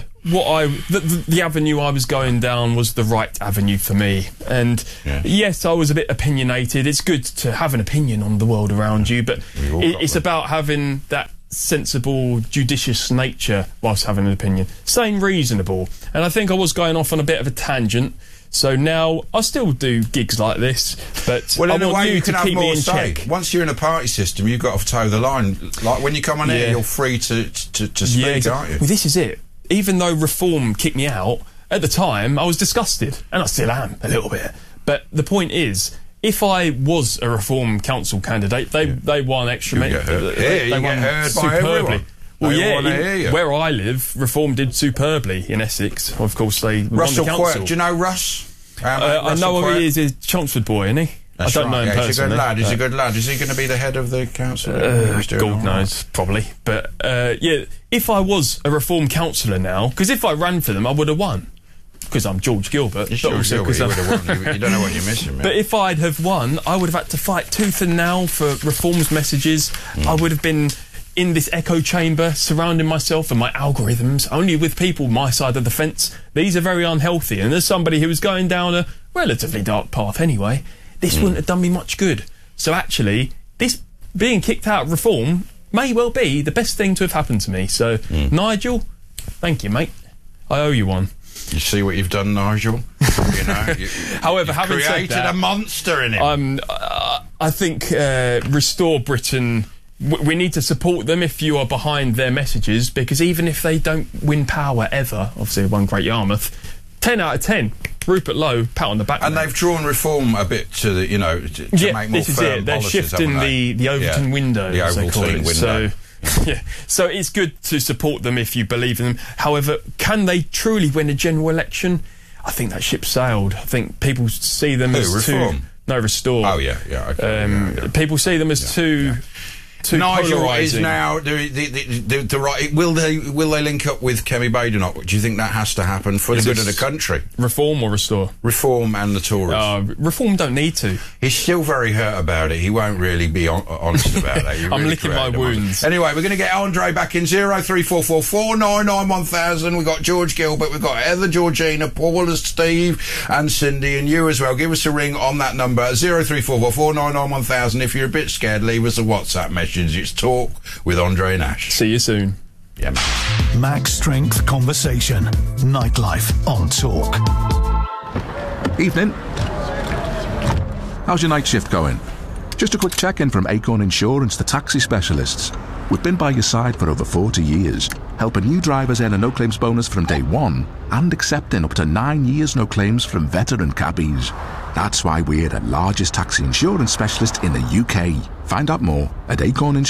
[SPEAKER 3] the avenue I was going down was the right avenue for me. And yes, I was a bit opinionated. It's good to have an opinion on the world around you, but it's about having that sensible, judicious nature whilst having an opinion. Staying reasonable. And I think I was going off on a bit of a tangent. So now I still do gigs like this, but
[SPEAKER 2] well, in
[SPEAKER 3] I
[SPEAKER 2] a
[SPEAKER 3] want
[SPEAKER 2] way
[SPEAKER 3] you to keep me in check.
[SPEAKER 2] Once you're in a party system, you've got to toe the line. Like when you come on here, you're free to speak, aren't you?
[SPEAKER 3] Well, this is it. Even though Reform kicked me out, at the time I was disgusted, and I still am a little bit. But the point is, if I was a Reform council candidate, they won extra.
[SPEAKER 2] They won superbly.
[SPEAKER 3] Well, where I live, Reform did superbly in Essex. Of course, they
[SPEAKER 2] Russell
[SPEAKER 3] won the council.
[SPEAKER 2] Quirk. Do you know Russ?
[SPEAKER 3] I know who he is. He's a Chelmsford boy, isn't he?
[SPEAKER 2] That's
[SPEAKER 3] I don't know him personally.
[SPEAKER 2] He's a good lad. He's a good lad. Is he going to be the head of the council?
[SPEAKER 3] God knows, probably. But if I was a Reform councillor now, because if I ran for them, I would have won. Because I'm George Gilbert.
[SPEAKER 2] But also because you would have won. You don't know what you're missing, man.
[SPEAKER 3] But if I'd have won, I would have had to fight tooth and nail for Reform's messages. I would have been in this echo chamber, surrounding myself and my algorithms only with people my side of the fence. These are very unhealthy. And as somebody who was going down a relatively dark path anyway, this wouldn't have done me much good. So actually, this being kicked out of Reform may well be the best thing to have happened to me. So, Nigel, thank you, mate. I owe you one.
[SPEAKER 2] You see what you've done, Nigel?
[SPEAKER 3] However, having
[SPEAKER 2] created
[SPEAKER 3] said that,
[SPEAKER 2] a monster in him.
[SPEAKER 3] I think Restore Britain, we need to support them if you are behind their messages, because even if they don't win power ever, obviously they won Great Yarmouth, 10 out of 10, Rupert Lowe, pat on the back.
[SPEAKER 2] And they've drawn Reform a bit to the, to make more
[SPEAKER 3] this is
[SPEAKER 2] firm
[SPEAKER 3] it. They're
[SPEAKER 2] policies,
[SPEAKER 3] shifting the Overton window,
[SPEAKER 2] the
[SPEAKER 3] as they call
[SPEAKER 2] Overton
[SPEAKER 3] it.
[SPEAKER 2] window.
[SPEAKER 3] So it's good to support them if you believe in them. However, can they truly win a general election? I think that ship sailed. I think people see them as
[SPEAKER 2] Reform?
[SPEAKER 3] No, Restore.
[SPEAKER 2] Oh, yeah. Okay,
[SPEAKER 3] people see them as too
[SPEAKER 2] Nigel
[SPEAKER 3] polarising.
[SPEAKER 2] is now the right. Will they link up with Kemi Badenoch? Do you think that has to happen for the good of the country?
[SPEAKER 3] Reform or Restore?
[SPEAKER 2] Reform and the Tories.
[SPEAKER 3] Reform don't need to.
[SPEAKER 2] He's still very hurt about it. He won't really be honest about that.
[SPEAKER 3] I'm licking my wounds.
[SPEAKER 2] Anyway, we're going to get Andre back in 0344 499 1000. We've got George Gilbert, we've got Heather, Georgina, Paul, Steve, and Cindy, and you as well. Give us a ring on that number 0344 499 1000. If you're a bit scared, leave us a WhatsApp message. It's Talk with Andre and Ash.
[SPEAKER 3] See you soon.
[SPEAKER 2] Yeah, man.
[SPEAKER 4] Max Strength Conversation. Nightlife on Talk.
[SPEAKER 18] Evening. How's your night shift going? Just a quick check-in from Acorn Insurance, the taxi specialists. We've been by your side for over 40 years, helping new drivers earn a no-claims bonus from day one and accepting up to 9 years no claims from veteran cabbies. That's why we're the largest taxi insurance specialist in the UK. Find out more at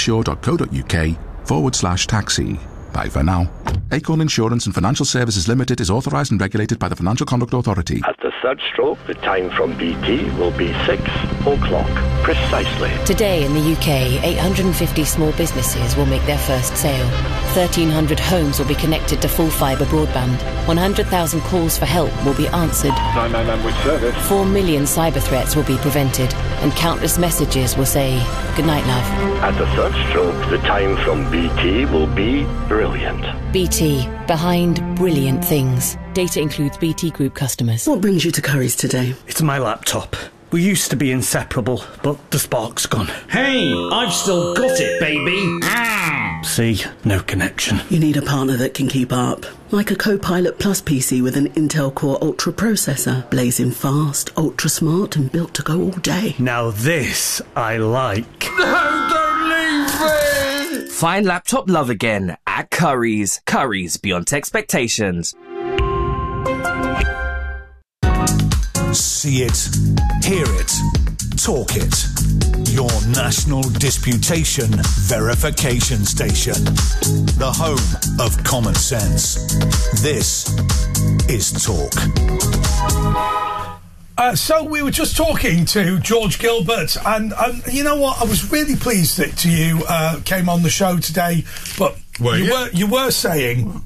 [SPEAKER 18] acorninsure.co.uk/taxi. Bye for now. Acorn Insurance and Financial Services Limited is authorised and regulated by the Financial Conduct Authority.
[SPEAKER 5] At the third stroke, the time from BT will be 6 o'clock, precisely.
[SPEAKER 7] Today in the UK, 850 small businesses will make their first sale. 1,300 homes will be connected to full fibre broadband. 100,000 calls for help will be answered.
[SPEAKER 5] 999 which service?
[SPEAKER 7] 4 million cyber threats will be prevented, and countless messages will say, "Good night, love."
[SPEAKER 5] At the third stroke, the time from BT will be brilliant.
[SPEAKER 7] BT, behind brilliant things. Data includes BT Group customers.
[SPEAKER 23] What brings you to Curry's today? It's my laptop. We used to be inseparable, but the spark's gone.
[SPEAKER 15] Hey, I've still got it, baby.
[SPEAKER 23] See, no connection.
[SPEAKER 12] You need a partner that can keep up. Like a Copilot Plus PC with an Intel Core Ultra processor. Blazing fast, ultra smart, and built to go all day.
[SPEAKER 23] Now this I like.
[SPEAKER 15] No, don't leave me!
[SPEAKER 8] Find laptop love again at Currys. Currys, beyond expectations.
[SPEAKER 4] See it, hear it, talk it. Your national disputation verification station. The home of common sense. This is Talk.
[SPEAKER 1] So we were just talking to George Gilbert, and you know what? I was really pleased that you came on the show today. But you were saying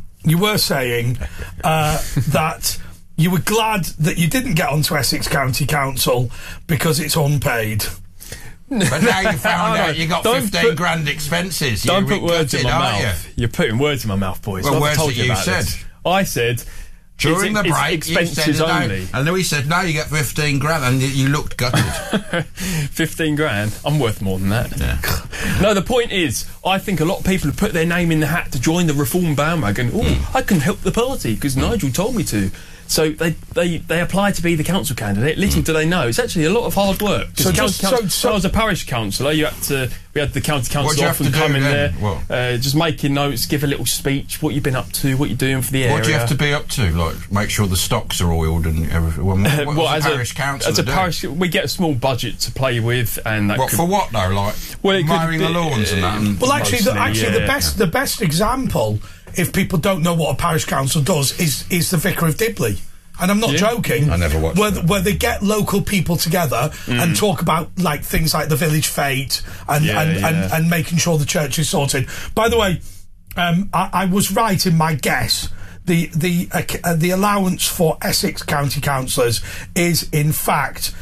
[SPEAKER 1] that you were glad that you didn't get onto Essex County Council because it's unpaid.
[SPEAKER 2] But now you found out you got 15 grand expenses.
[SPEAKER 3] Don't put words in my mouth. You're putting words in my mouth, boys.
[SPEAKER 2] Well,
[SPEAKER 3] I've
[SPEAKER 2] words
[SPEAKER 3] told
[SPEAKER 2] that
[SPEAKER 3] you
[SPEAKER 2] you
[SPEAKER 3] about
[SPEAKER 2] said.
[SPEAKER 3] this. I said
[SPEAKER 2] during the break,
[SPEAKER 3] expenses
[SPEAKER 2] you said
[SPEAKER 3] only.
[SPEAKER 2] And then he said, no, you get 15 grand, and you looked gutted.
[SPEAKER 3] 15 grand? I'm worth more than that.
[SPEAKER 2] Yeah.
[SPEAKER 3] No, the point is, I think a lot of people have put their name in the hat to join the Reform bandwagon. Oh, I can help the party because Nigel told me to. So they apply to be the council candidate. Little do they know, it's actually a lot of hard work. So I was a parish councillor. We had the county council often come in there, just making notes, give a little speech, what you've been up to, what you're doing for the area.
[SPEAKER 2] What do you have to be up to? Like, make sure the stocks are oiled and everything. What as a parish councillor
[SPEAKER 3] as a parish, we get a small budget to play with, and that
[SPEAKER 2] for what though? Like mowing the lawns and that.
[SPEAKER 1] Well, actually, the best example, if people don't know what a parish council does, is the Vicar of Dibley. And I'm not joking.
[SPEAKER 2] I never watched
[SPEAKER 1] where they get local people together and talk about like things like the village fete and making sure the church is sorted. By the way, I was right in my guess. The allowance for Essex County councillors is in fact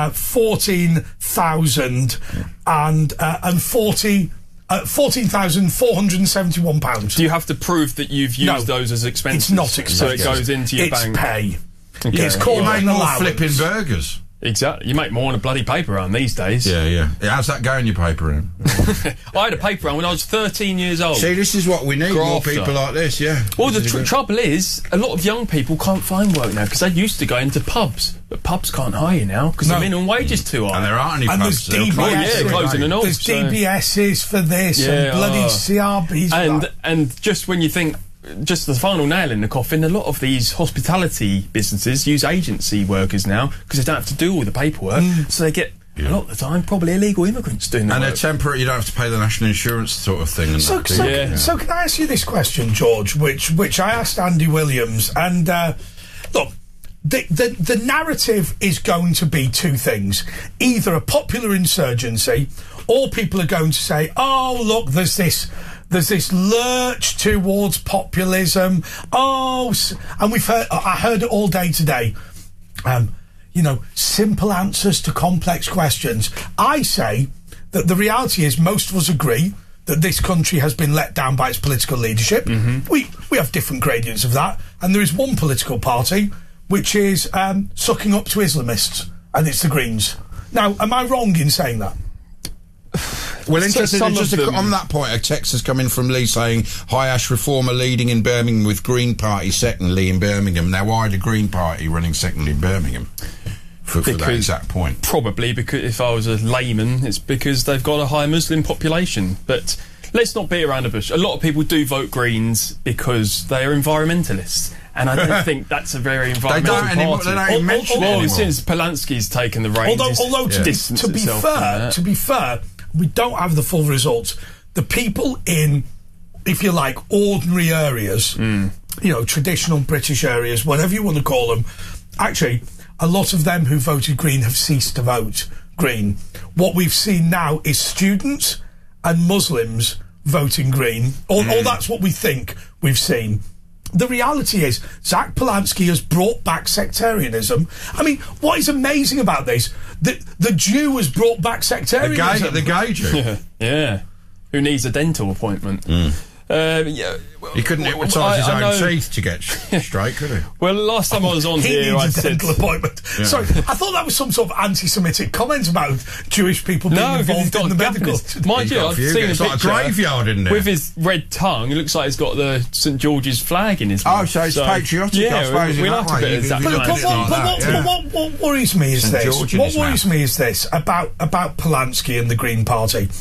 [SPEAKER 1] 14,000 and 14,471 pounds.
[SPEAKER 3] Do you have to prove that you've used those as expenses?
[SPEAKER 1] It's not expenses.
[SPEAKER 3] So it goes into your bank.
[SPEAKER 1] It's pay.
[SPEAKER 3] Okay.
[SPEAKER 1] It's called an allowance.
[SPEAKER 2] Flipping burgers.
[SPEAKER 3] Exactly. You make more on a bloody paper round these days.
[SPEAKER 2] Yeah. How's that going, your paper round?
[SPEAKER 3] I had a paper round when I was 13 years old.
[SPEAKER 2] See, this is what we need, more people like this,
[SPEAKER 3] Well, the trouble is, a lot of young people can't find work now because they used to go into pubs. But pubs can't hire you now because the minimum wage is too high.
[SPEAKER 2] And there aren't any pubs.
[SPEAKER 1] There's DBS,
[SPEAKER 3] closing and all.
[SPEAKER 1] There's DBSs for this and bloody CRBs.
[SPEAKER 3] And just when you think, just the final nail in the coffin, a lot of these hospitality businesses use agency workers now because they don't have to do all the paperwork, so they get a lot of the time probably illegal immigrants doing that.
[SPEAKER 2] And they're temporary, you don't have to pay the national insurance sort of thing. And
[SPEAKER 1] so can I ask you this question, George, which I asked Andy Williams, and look, the narrative is going to be two things: either a popular insurgency, or people are going to say, oh look, there's this lurch towards populism. And I heard it all day today. Simple answers to complex questions. I say that the reality is most of us agree that this country has been let down by its political leadership. We have different gradients of that, and there is one political party which is sucking up to Islamists, and it's the Greens. Now, am I wrong in saying that?
[SPEAKER 2] Well, interesting. On that point, a text has come in from Lee saying High Ash Reformer leading in Birmingham with Green Party secondly in Birmingham. Now, why the Green Party running secondly in Birmingham? For that exact point.
[SPEAKER 3] Probably because, if I was a layman, it's because they've got a high Muslim population. But let's not beat around the bush. A lot of people do vote Greens because they are environmentalists. And I don't think that's a very environmental party.
[SPEAKER 2] They don't even mention it anymore.
[SPEAKER 3] Since Polanski's taken the reins,
[SPEAKER 1] although to be fair, we don't have the full results. The people in, if you like, ordinary areas, traditional British areas, whatever you want to call them, actually, a lot of them who voted Green have ceased to vote Green. What we've seen now is students and Muslims voting Green, or that's what we think we've seen. The reality is, Zach Polanski has brought back sectarianism. I mean, what is amazing about this, the Jew has brought back sectarianism.
[SPEAKER 2] The gay Jew.
[SPEAKER 3] Yeah. Who needs a dental appointment.
[SPEAKER 2] He couldn't hypnotise his own teeth to get straight, could he?
[SPEAKER 3] Well, last time I was on here, I said...
[SPEAKER 1] dental appointment. Yeah. Sorry, I thought that was some sort of anti-Semitic comment about Jewish people being involved in the medical...
[SPEAKER 3] Mind you, I've seen
[SPEAKER 2] it's
[SPEAKER 3] a
[SPEAKER 2] like a graveyard, isn't it?
[SPEAKER 3] With his red tongue, it looks like he's got the St George's flag in his mouth.
[SPEAKER 2] Oh, so it's patriotic, I suppose.
[SPEAKER 3] We like a bit of
[SPEAKER 1] But what worries me is this. What worries me is this about Polanski and the Green Party.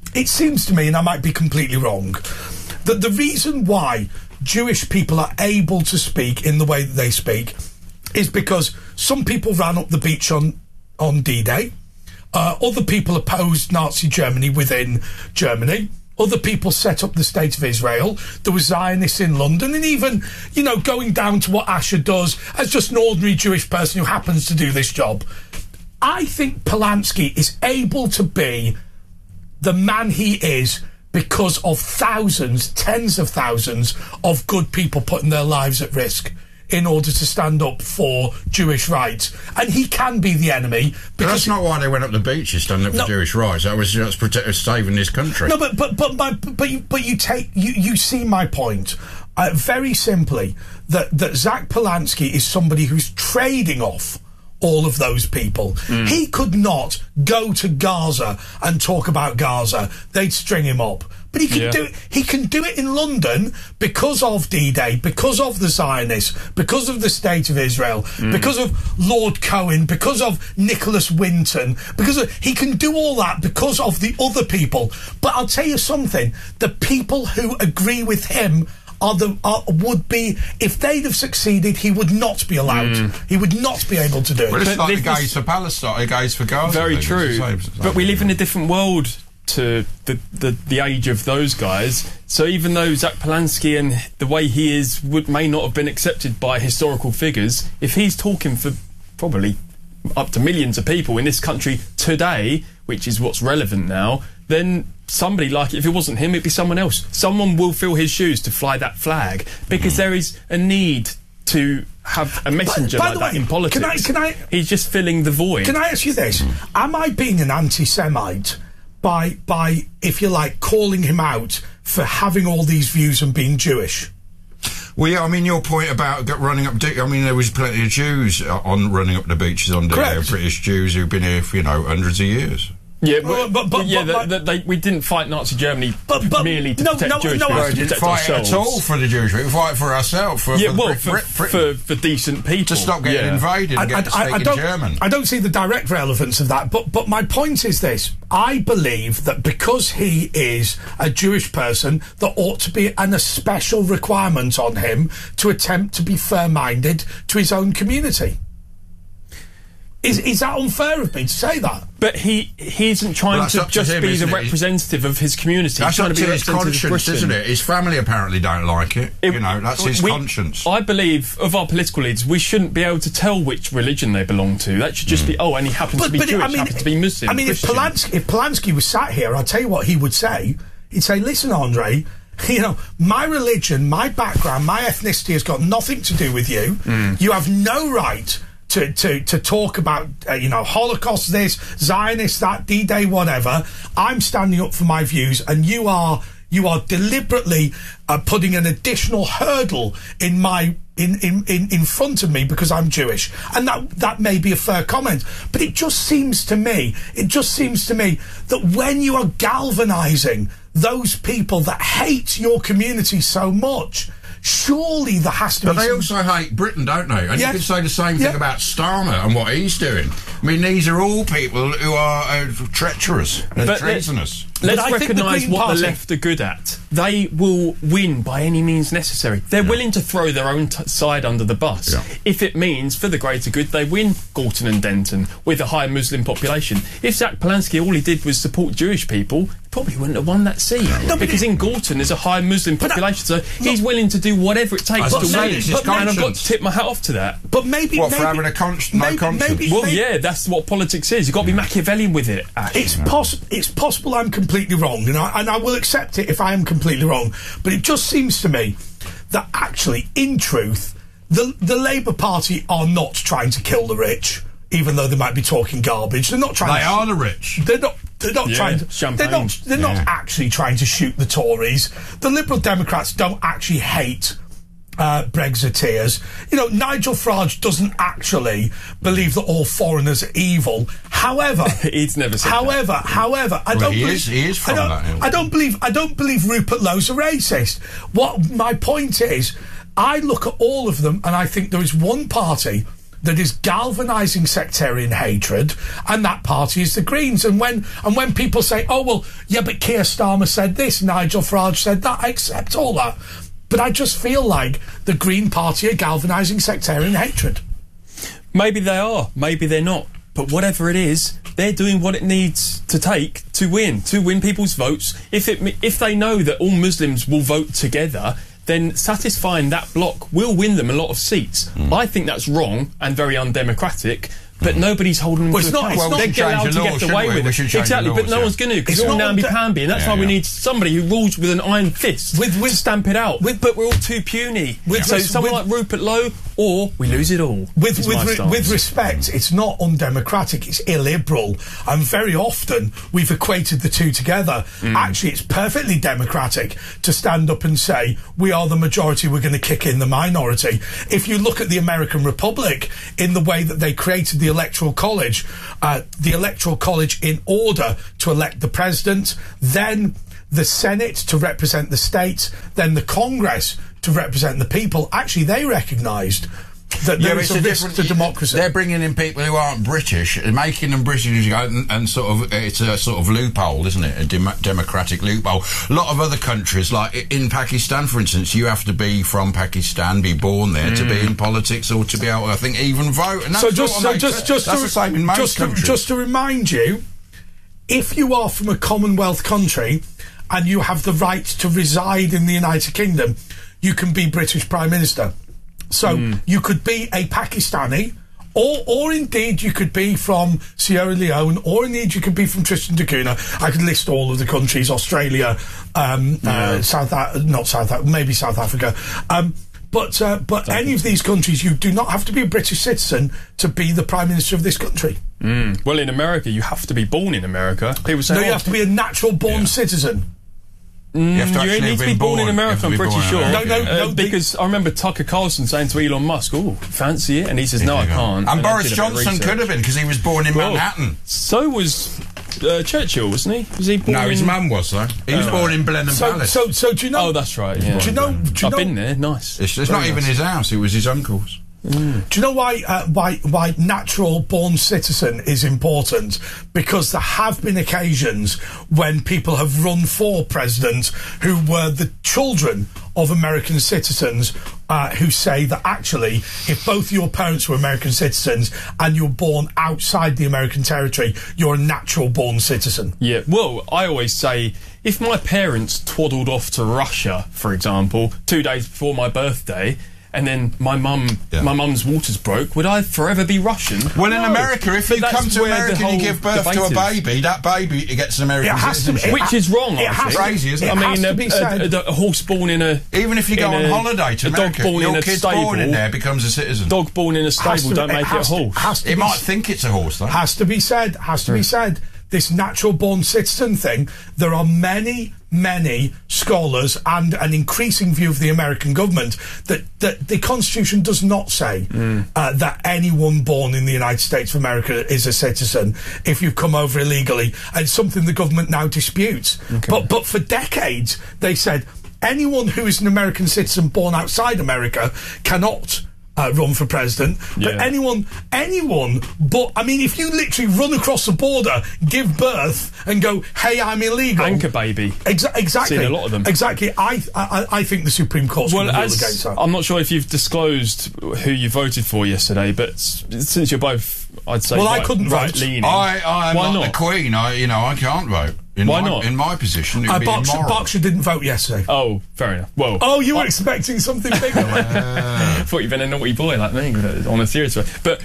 [SPEAKER 1] it seems to me, and I might be completely wrong, that the reason why Jewish people are able to speak in the way that they speak is because some people ran up the beach on D-Day, other people opposed Nazi Germany within Germany, other people set up the State of Israel, there were Zionists in London, and even, you know, going down to what Asher does as just an ordinary Jewish person who happens to do this job. I think Polanski is able to be the man he is because of thousands, tens of thousands of good people putting their lives at risk in order to stand up for Jewish rights. And he can be the enemy.
[SPEAKER 2] But that's not why they went up the beaches standing up for Jewish rights. That was just saving this country.
[SPEAKER 1] No, but you see my point. Very simply, that Zach Polanski is somebody who's trading off all of those people. He could not go to Gaza and talk about Gaza. They'd string him up. But he can do it. He can do it in London because of D-Day, because of the Zionists, because of the State of Israel, because of Lord Cohen, because of Nicholas Winton, he can do all that because of the other people. But I'll tell you something: the people who agree with him would be, if they'd have succeeded, he would not be allowed. He would not be able to do it.
[SPEAKER 2] Well, it's like the gays for Palestine, the gays for Gaza.
[SPEAKER 3] Very true. But we live in a different world to the age of those guys. So even though Zach Polanski and the way he is may not have been accepted by historical figures, if he's talking for probably up to millions of people in this country today, which is what's relevant now, then somebody like, if it wasn't him, it'd be someone else. Someone will fill his shoes to fly that flag, because there is a need to have a messenger like that in politics.
[SPEAKER 1] Can I,
[SPEAKER 3] he's just filling the void.
[SPEAKER 1] Can I ask you this? Am I being an anti-Semite by, if you like, calling him out for having all these views and being Jewish?
[SPEAKER 2] Well, yeah, I mean, your point about running up... I mean, there was plenty of Jews on running up the beaches on D-Day, British Jews who've been here for, you know, hundreds of years.
[SPEAKER 3] Yeah, we didn't fight Nazi Germany merely to protect Jewish people.
[SPEAKER 2] We didn't fight at all for the Jewish people. We fight for ourselves, for
[SPEAKER 3] decent people.
[SPEAKER 2] To stop getting invaded and get to speak in German.
[SPEAKER 1] I don't see the direct relevance of that, but my point is this. I believe that because he is a Jewish person, there ought to be a special requirement on him to attempt to be fair-minded to his own community. Is that unfair of me to say that?
[SPEAKER 3] But he isn't trying to just be the representative of his community.
[SPEAKER 2] That's
[SPEAKER 3] trying
[SPEAKER 2] up to his conscience, isn't it? His family apparently don't like it. You know, that's his conscience.
[SPEAKER 3] I believe, of our political leaders, we shouldn't be able to tell which religion they belong to. That should just be, and he happens to be Jewish, happens to be Muslim.
[SPEAKER 1] I mean, if Polanski was sat here, I'll tell you what he would say. He'd say, listen, Andre, you know, my religion, my background, my ethnicity has got nothing to do with you. You have no right to talk about, you know, Holocaust this, Zionist that, D-Day whatever. I'm standing up for my views, and you are deliberately putting an additional hurdle in front of me because I'm Jewish. And that may be a fair comment, but it just seems to me that when you are galvanising those people that hate your community so much, surely there has to be.
[SPEAKER 2] But they also hate Britain, don't they? And you could say the same thing about Starmer and what he's doing. I mean, these are all people who are treacherous and treasonous.
[SPEAKER 3] Let's recognise what the left are good at. They will win by any means necessary. They're willing to throw their own side under the bus if it means, for the greater good, they win Gorton and Denton with a high Muslim population. If Zach Polanski, all he did was support Jewish people, he probably wouldn't have won that seat. Because in Gorton there's a high Muslim population, so he's willing to do whatever it takes to win. And I've got to tip my hat off to that.
[SPEAKER 1] But maybe...
[SPEAKER 2] What, for having no conscience?
[SPEAKER 3] Well, yeah, that's what politics is. You've got to be Machiavellian with it.
[SPEAKER 1] It's possible I'm completely wrong, and I will accept it if I am completely wrong, but it just seems to me that actually, in truth, the Labour Party are not trying to kill the rich, even though they might be talking garbage. They're not trying.
[SPEAKER 2] They are the rich.
[SPEAKER 1] They're not trying to.
[SPEAKER 3] Champagne.
[SPEAKER 1] They're not actually trying to shoot the Tories. The Liberal Democrats don't actually hate Brexiteers. You know, Nigel Farage doesn't actually believe that all foreigners are evil. However,
[SPEAKER 3] he's never said that.
[SPEAKER 1] However, I don't believe
[SPEAKER 2] he is from that.
[SPEAKER 1] I don't believe Rupert Lowe's a racist. What my point is, I look at all of them and I think there is one party that is galvanising sectarian hatred, and that party is the Greens. And when people say, oh, well, yeah, but Keir Starmer said this, Nigel Farage said that, I accept all that. But I just feel like the Green Party are galvanising sectarian hatred.
[SPEAKER 3] Maybe they are, maybe they're not. But whatever it is, they're doing what it needs to take to win people's votes. If they know that all Muslims will vote together, then satisfying that bloc will win them a lot of seats. I think that's wrong and very undemocratic. But nobody's holding them to account.
[SPEAKER 2] Well,
[SPEAKER 3] they get allowed to get away with it. Exactly, but no one's going to, because it's all namby-pamby, and that's why we need somebody who rules with an iron fist to stamp it out. But we're all too puny. So someone like Rupert Lowe, or we lose it all.
[SPEAKER 1] With respect, it's not undemocratic, it's illiberal, and very often we've equated the two together. Actually, it's perfectly democratic to stand up and say, we are the majority, we're going to kick in the minority. If you look at the American Republic, in the way that they created the Electoral College in order to elect the president, then the Senate to represent the states, then the Congress to represent the people. Actually, they recognised that there is a risk to democracy.
[SPEAKER 2] They're bringing in people who aren't British, making them British, and sort of, it's a sort of loophole, isn't it? A democratic loophole. A lot of other countries, like in Pakistan, for instance, you have to be from Pakistan, be born there to be in politics, or to be able to, I think, even vote. And that's the same in most countries.
[SPEAKER 1] Just to remind you, if you are from a Commonwealth country and you have the right to reside in the United Kingdom, you can be British Prime Minister. So you could be a Pakistani, or indeed you could be from Sierra Leone, or indeed you could be from Tristan da Cunha. I could list all of the countries: Australia, maybe South Africa. But any of these countries, you do not have to be a British citizen to be the Prime Minister of this country.
[SPEAKER 3] Well, in America, you have to be born in America. People say,
[SPEAKER 1] you have to be a natural-born citizen.
[SPEAKER 3] You need to be born in America, I'm pretty sure.
[SPEAKER 1] No,
[SPEAKER 3] because I remember Tucker Carlson saying to Elon Musk, oh, fancy it? And he says, no, I can't.
[SPEAKER 2] And Boris Johnson could have been, because he was born in Manhattan.
[SPEAKER 3] So was Churchill, wasn't he? Was he born
[SPEAKER 2] No, his mum was, though. He was born in Blenheim Palace.
[SPEAKER 1] So do you know...
[SPEAKER 3] Oh, that's right, yeah.
[SPEAKER 1] Do you know...
[SPEAKER 3] I've been there, nice.
[SPEAKER 2] It's not even his house, it was his uncle's.
[SPEAKER 1] Do you know why natural-born citizen is important? Because there have been occasions when people have run for president who were the children of American citizens who say that actually, if both your parents were American citizens and you're born outside the American territory, you're a natural-born citizen.
[SPEAKER 3] Yeah, well, I always say, if my parents twaddled off to Russia, for example, 2 days before my birthday, and then my mum's waters broke, would I forever be Russian?
[SPEAKER 2] Well, in America, if you come to America and you give birth to a baby, that baby gets an American citizenship.
[SPEAKER 3] Which is wrong,
[SPEAKER 2] It's crazy, isn't it?
[SPEAKER 3] I mean, a horse born in a...
[SPEAKER 2] Even if you go on holiday to America, your kid born in there becomes a citizen.
[SPEAKER 3] Dog born in a stable don't make it a horse.
[SPEAKER 2] It might think it's a horse, though.
[SPEAKER 1] Has to be said. This natural-born citizen thing, there are many scholars and an increasing view of the American government that the Constitution does not say that anyone born in the United States of America is a citizen if you've come over illegally. And it's something the government now disputes. Okay. But for decades, they said anyone who is an American citizen born outside America cannot run for president, but anyone, but I mean, if you literally run across the border, give birth, and go, "Hey, I'm illegal,"
[SPEAKER 3] anchor baby,
[SPEAKER 1] exactly,
[SPEAKER 3] seen a lot of them.
[SPEAKER 1] Exactly, I think the Supreme Court's going to rule against that.
[SPEAKER 3] I'm not sure if you've disclosed who you voted for yesterday, but since you're both, I'd say,
[SPEAKER 1] I couldn't vote.
[SPEAKER 3] Leaning,
[SPEAKER 2] I'm not the Queen. I can't vote.
[SPEAKER 3] Why not?
[SPEAKER 2] In my position, it would be immoral.
[SPEAKER 1] Berkshire didn't vote yesterday.
[SPEAKER 3] Oh, fair enough. Well,
[SPEAKER 1] you were expecting something bigger.
[SPEAKER 3] I thought you'd been a naughty boy like me, on a serious way. But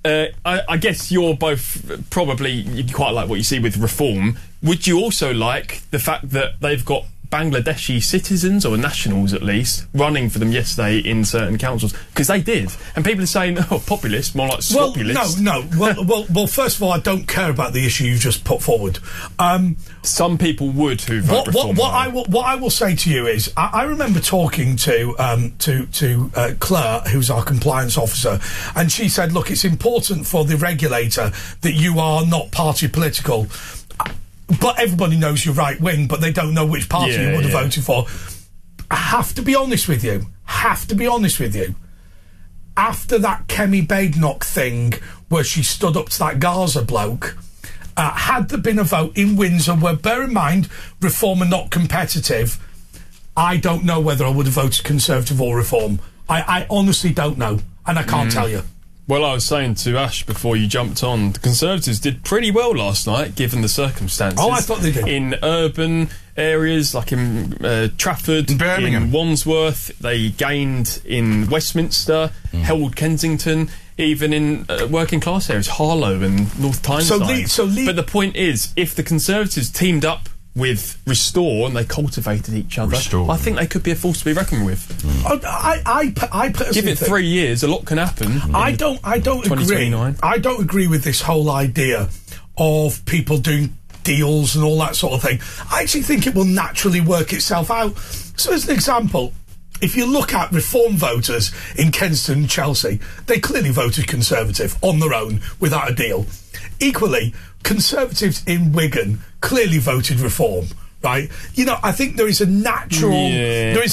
[SPEAKER 3] I guess you're both probably, you quite like what you see with reform. Would you also like the fact that they've got Bangladeshi citizens, or nationals at least, running for them yesterday in certain councils? Because they did. And people are saying, populist, more like populist.
[SPEAKER 1] No. Well, first of all, I don't care about the issue you just put forward.
[SPEAKER 3] Some people would who vote reform.
[SPEAKER 1] What I will say to you is, I remember talking to Claire, who's our compliance officer, and she said, look, it's important for the regulator that you are not party political. But everybody knows you're right wing, but they don't know which party you would have voted for. I have to be honest with you. after that Kemi Badenoch thing where she stood up to that Gaza bloke, had there been a vote in Windsor where, bear in mind, Reform are not competitive, I don't know whether I would have voted Conservative or Reform. I honestly don't know, and I can't tell you.
[SPEAKER 3] Well, I was saying to Ash before you jumped on, the Conservatives did pretty well last night, given the circumstances.
[SPEAKER 1] Oh, I thought they did.
[SPEAKER 3] In urban areas, like in Trafford, in
[SPEAKER 2] Birmingham,
[SPEAKER 3] in Wandsworth, they gained in Westminster, held Kensington, even in working class areas, Harlow and North Tyneside. But the point is, if the Conservatives teamed up with Restore and they cultivated each other, I think they could be a force to be reckoned with.
[SPEAKER 1] I personally
[SPEAKER 3] give it 3 years, a lot can happen.
[SPEAKER 1] I don't agree. I don't agree with this whole idea of people doing deals and all that sort of thing. I actually think it will naturally work itself out. So, as an example, if you look at Reform voters in Kensington and Chelsea, they clearly voted Conservative on their own without a deal. Equally, Conservatives in Wigan clearly voted Reform, right? You know, I think there is a natural... there is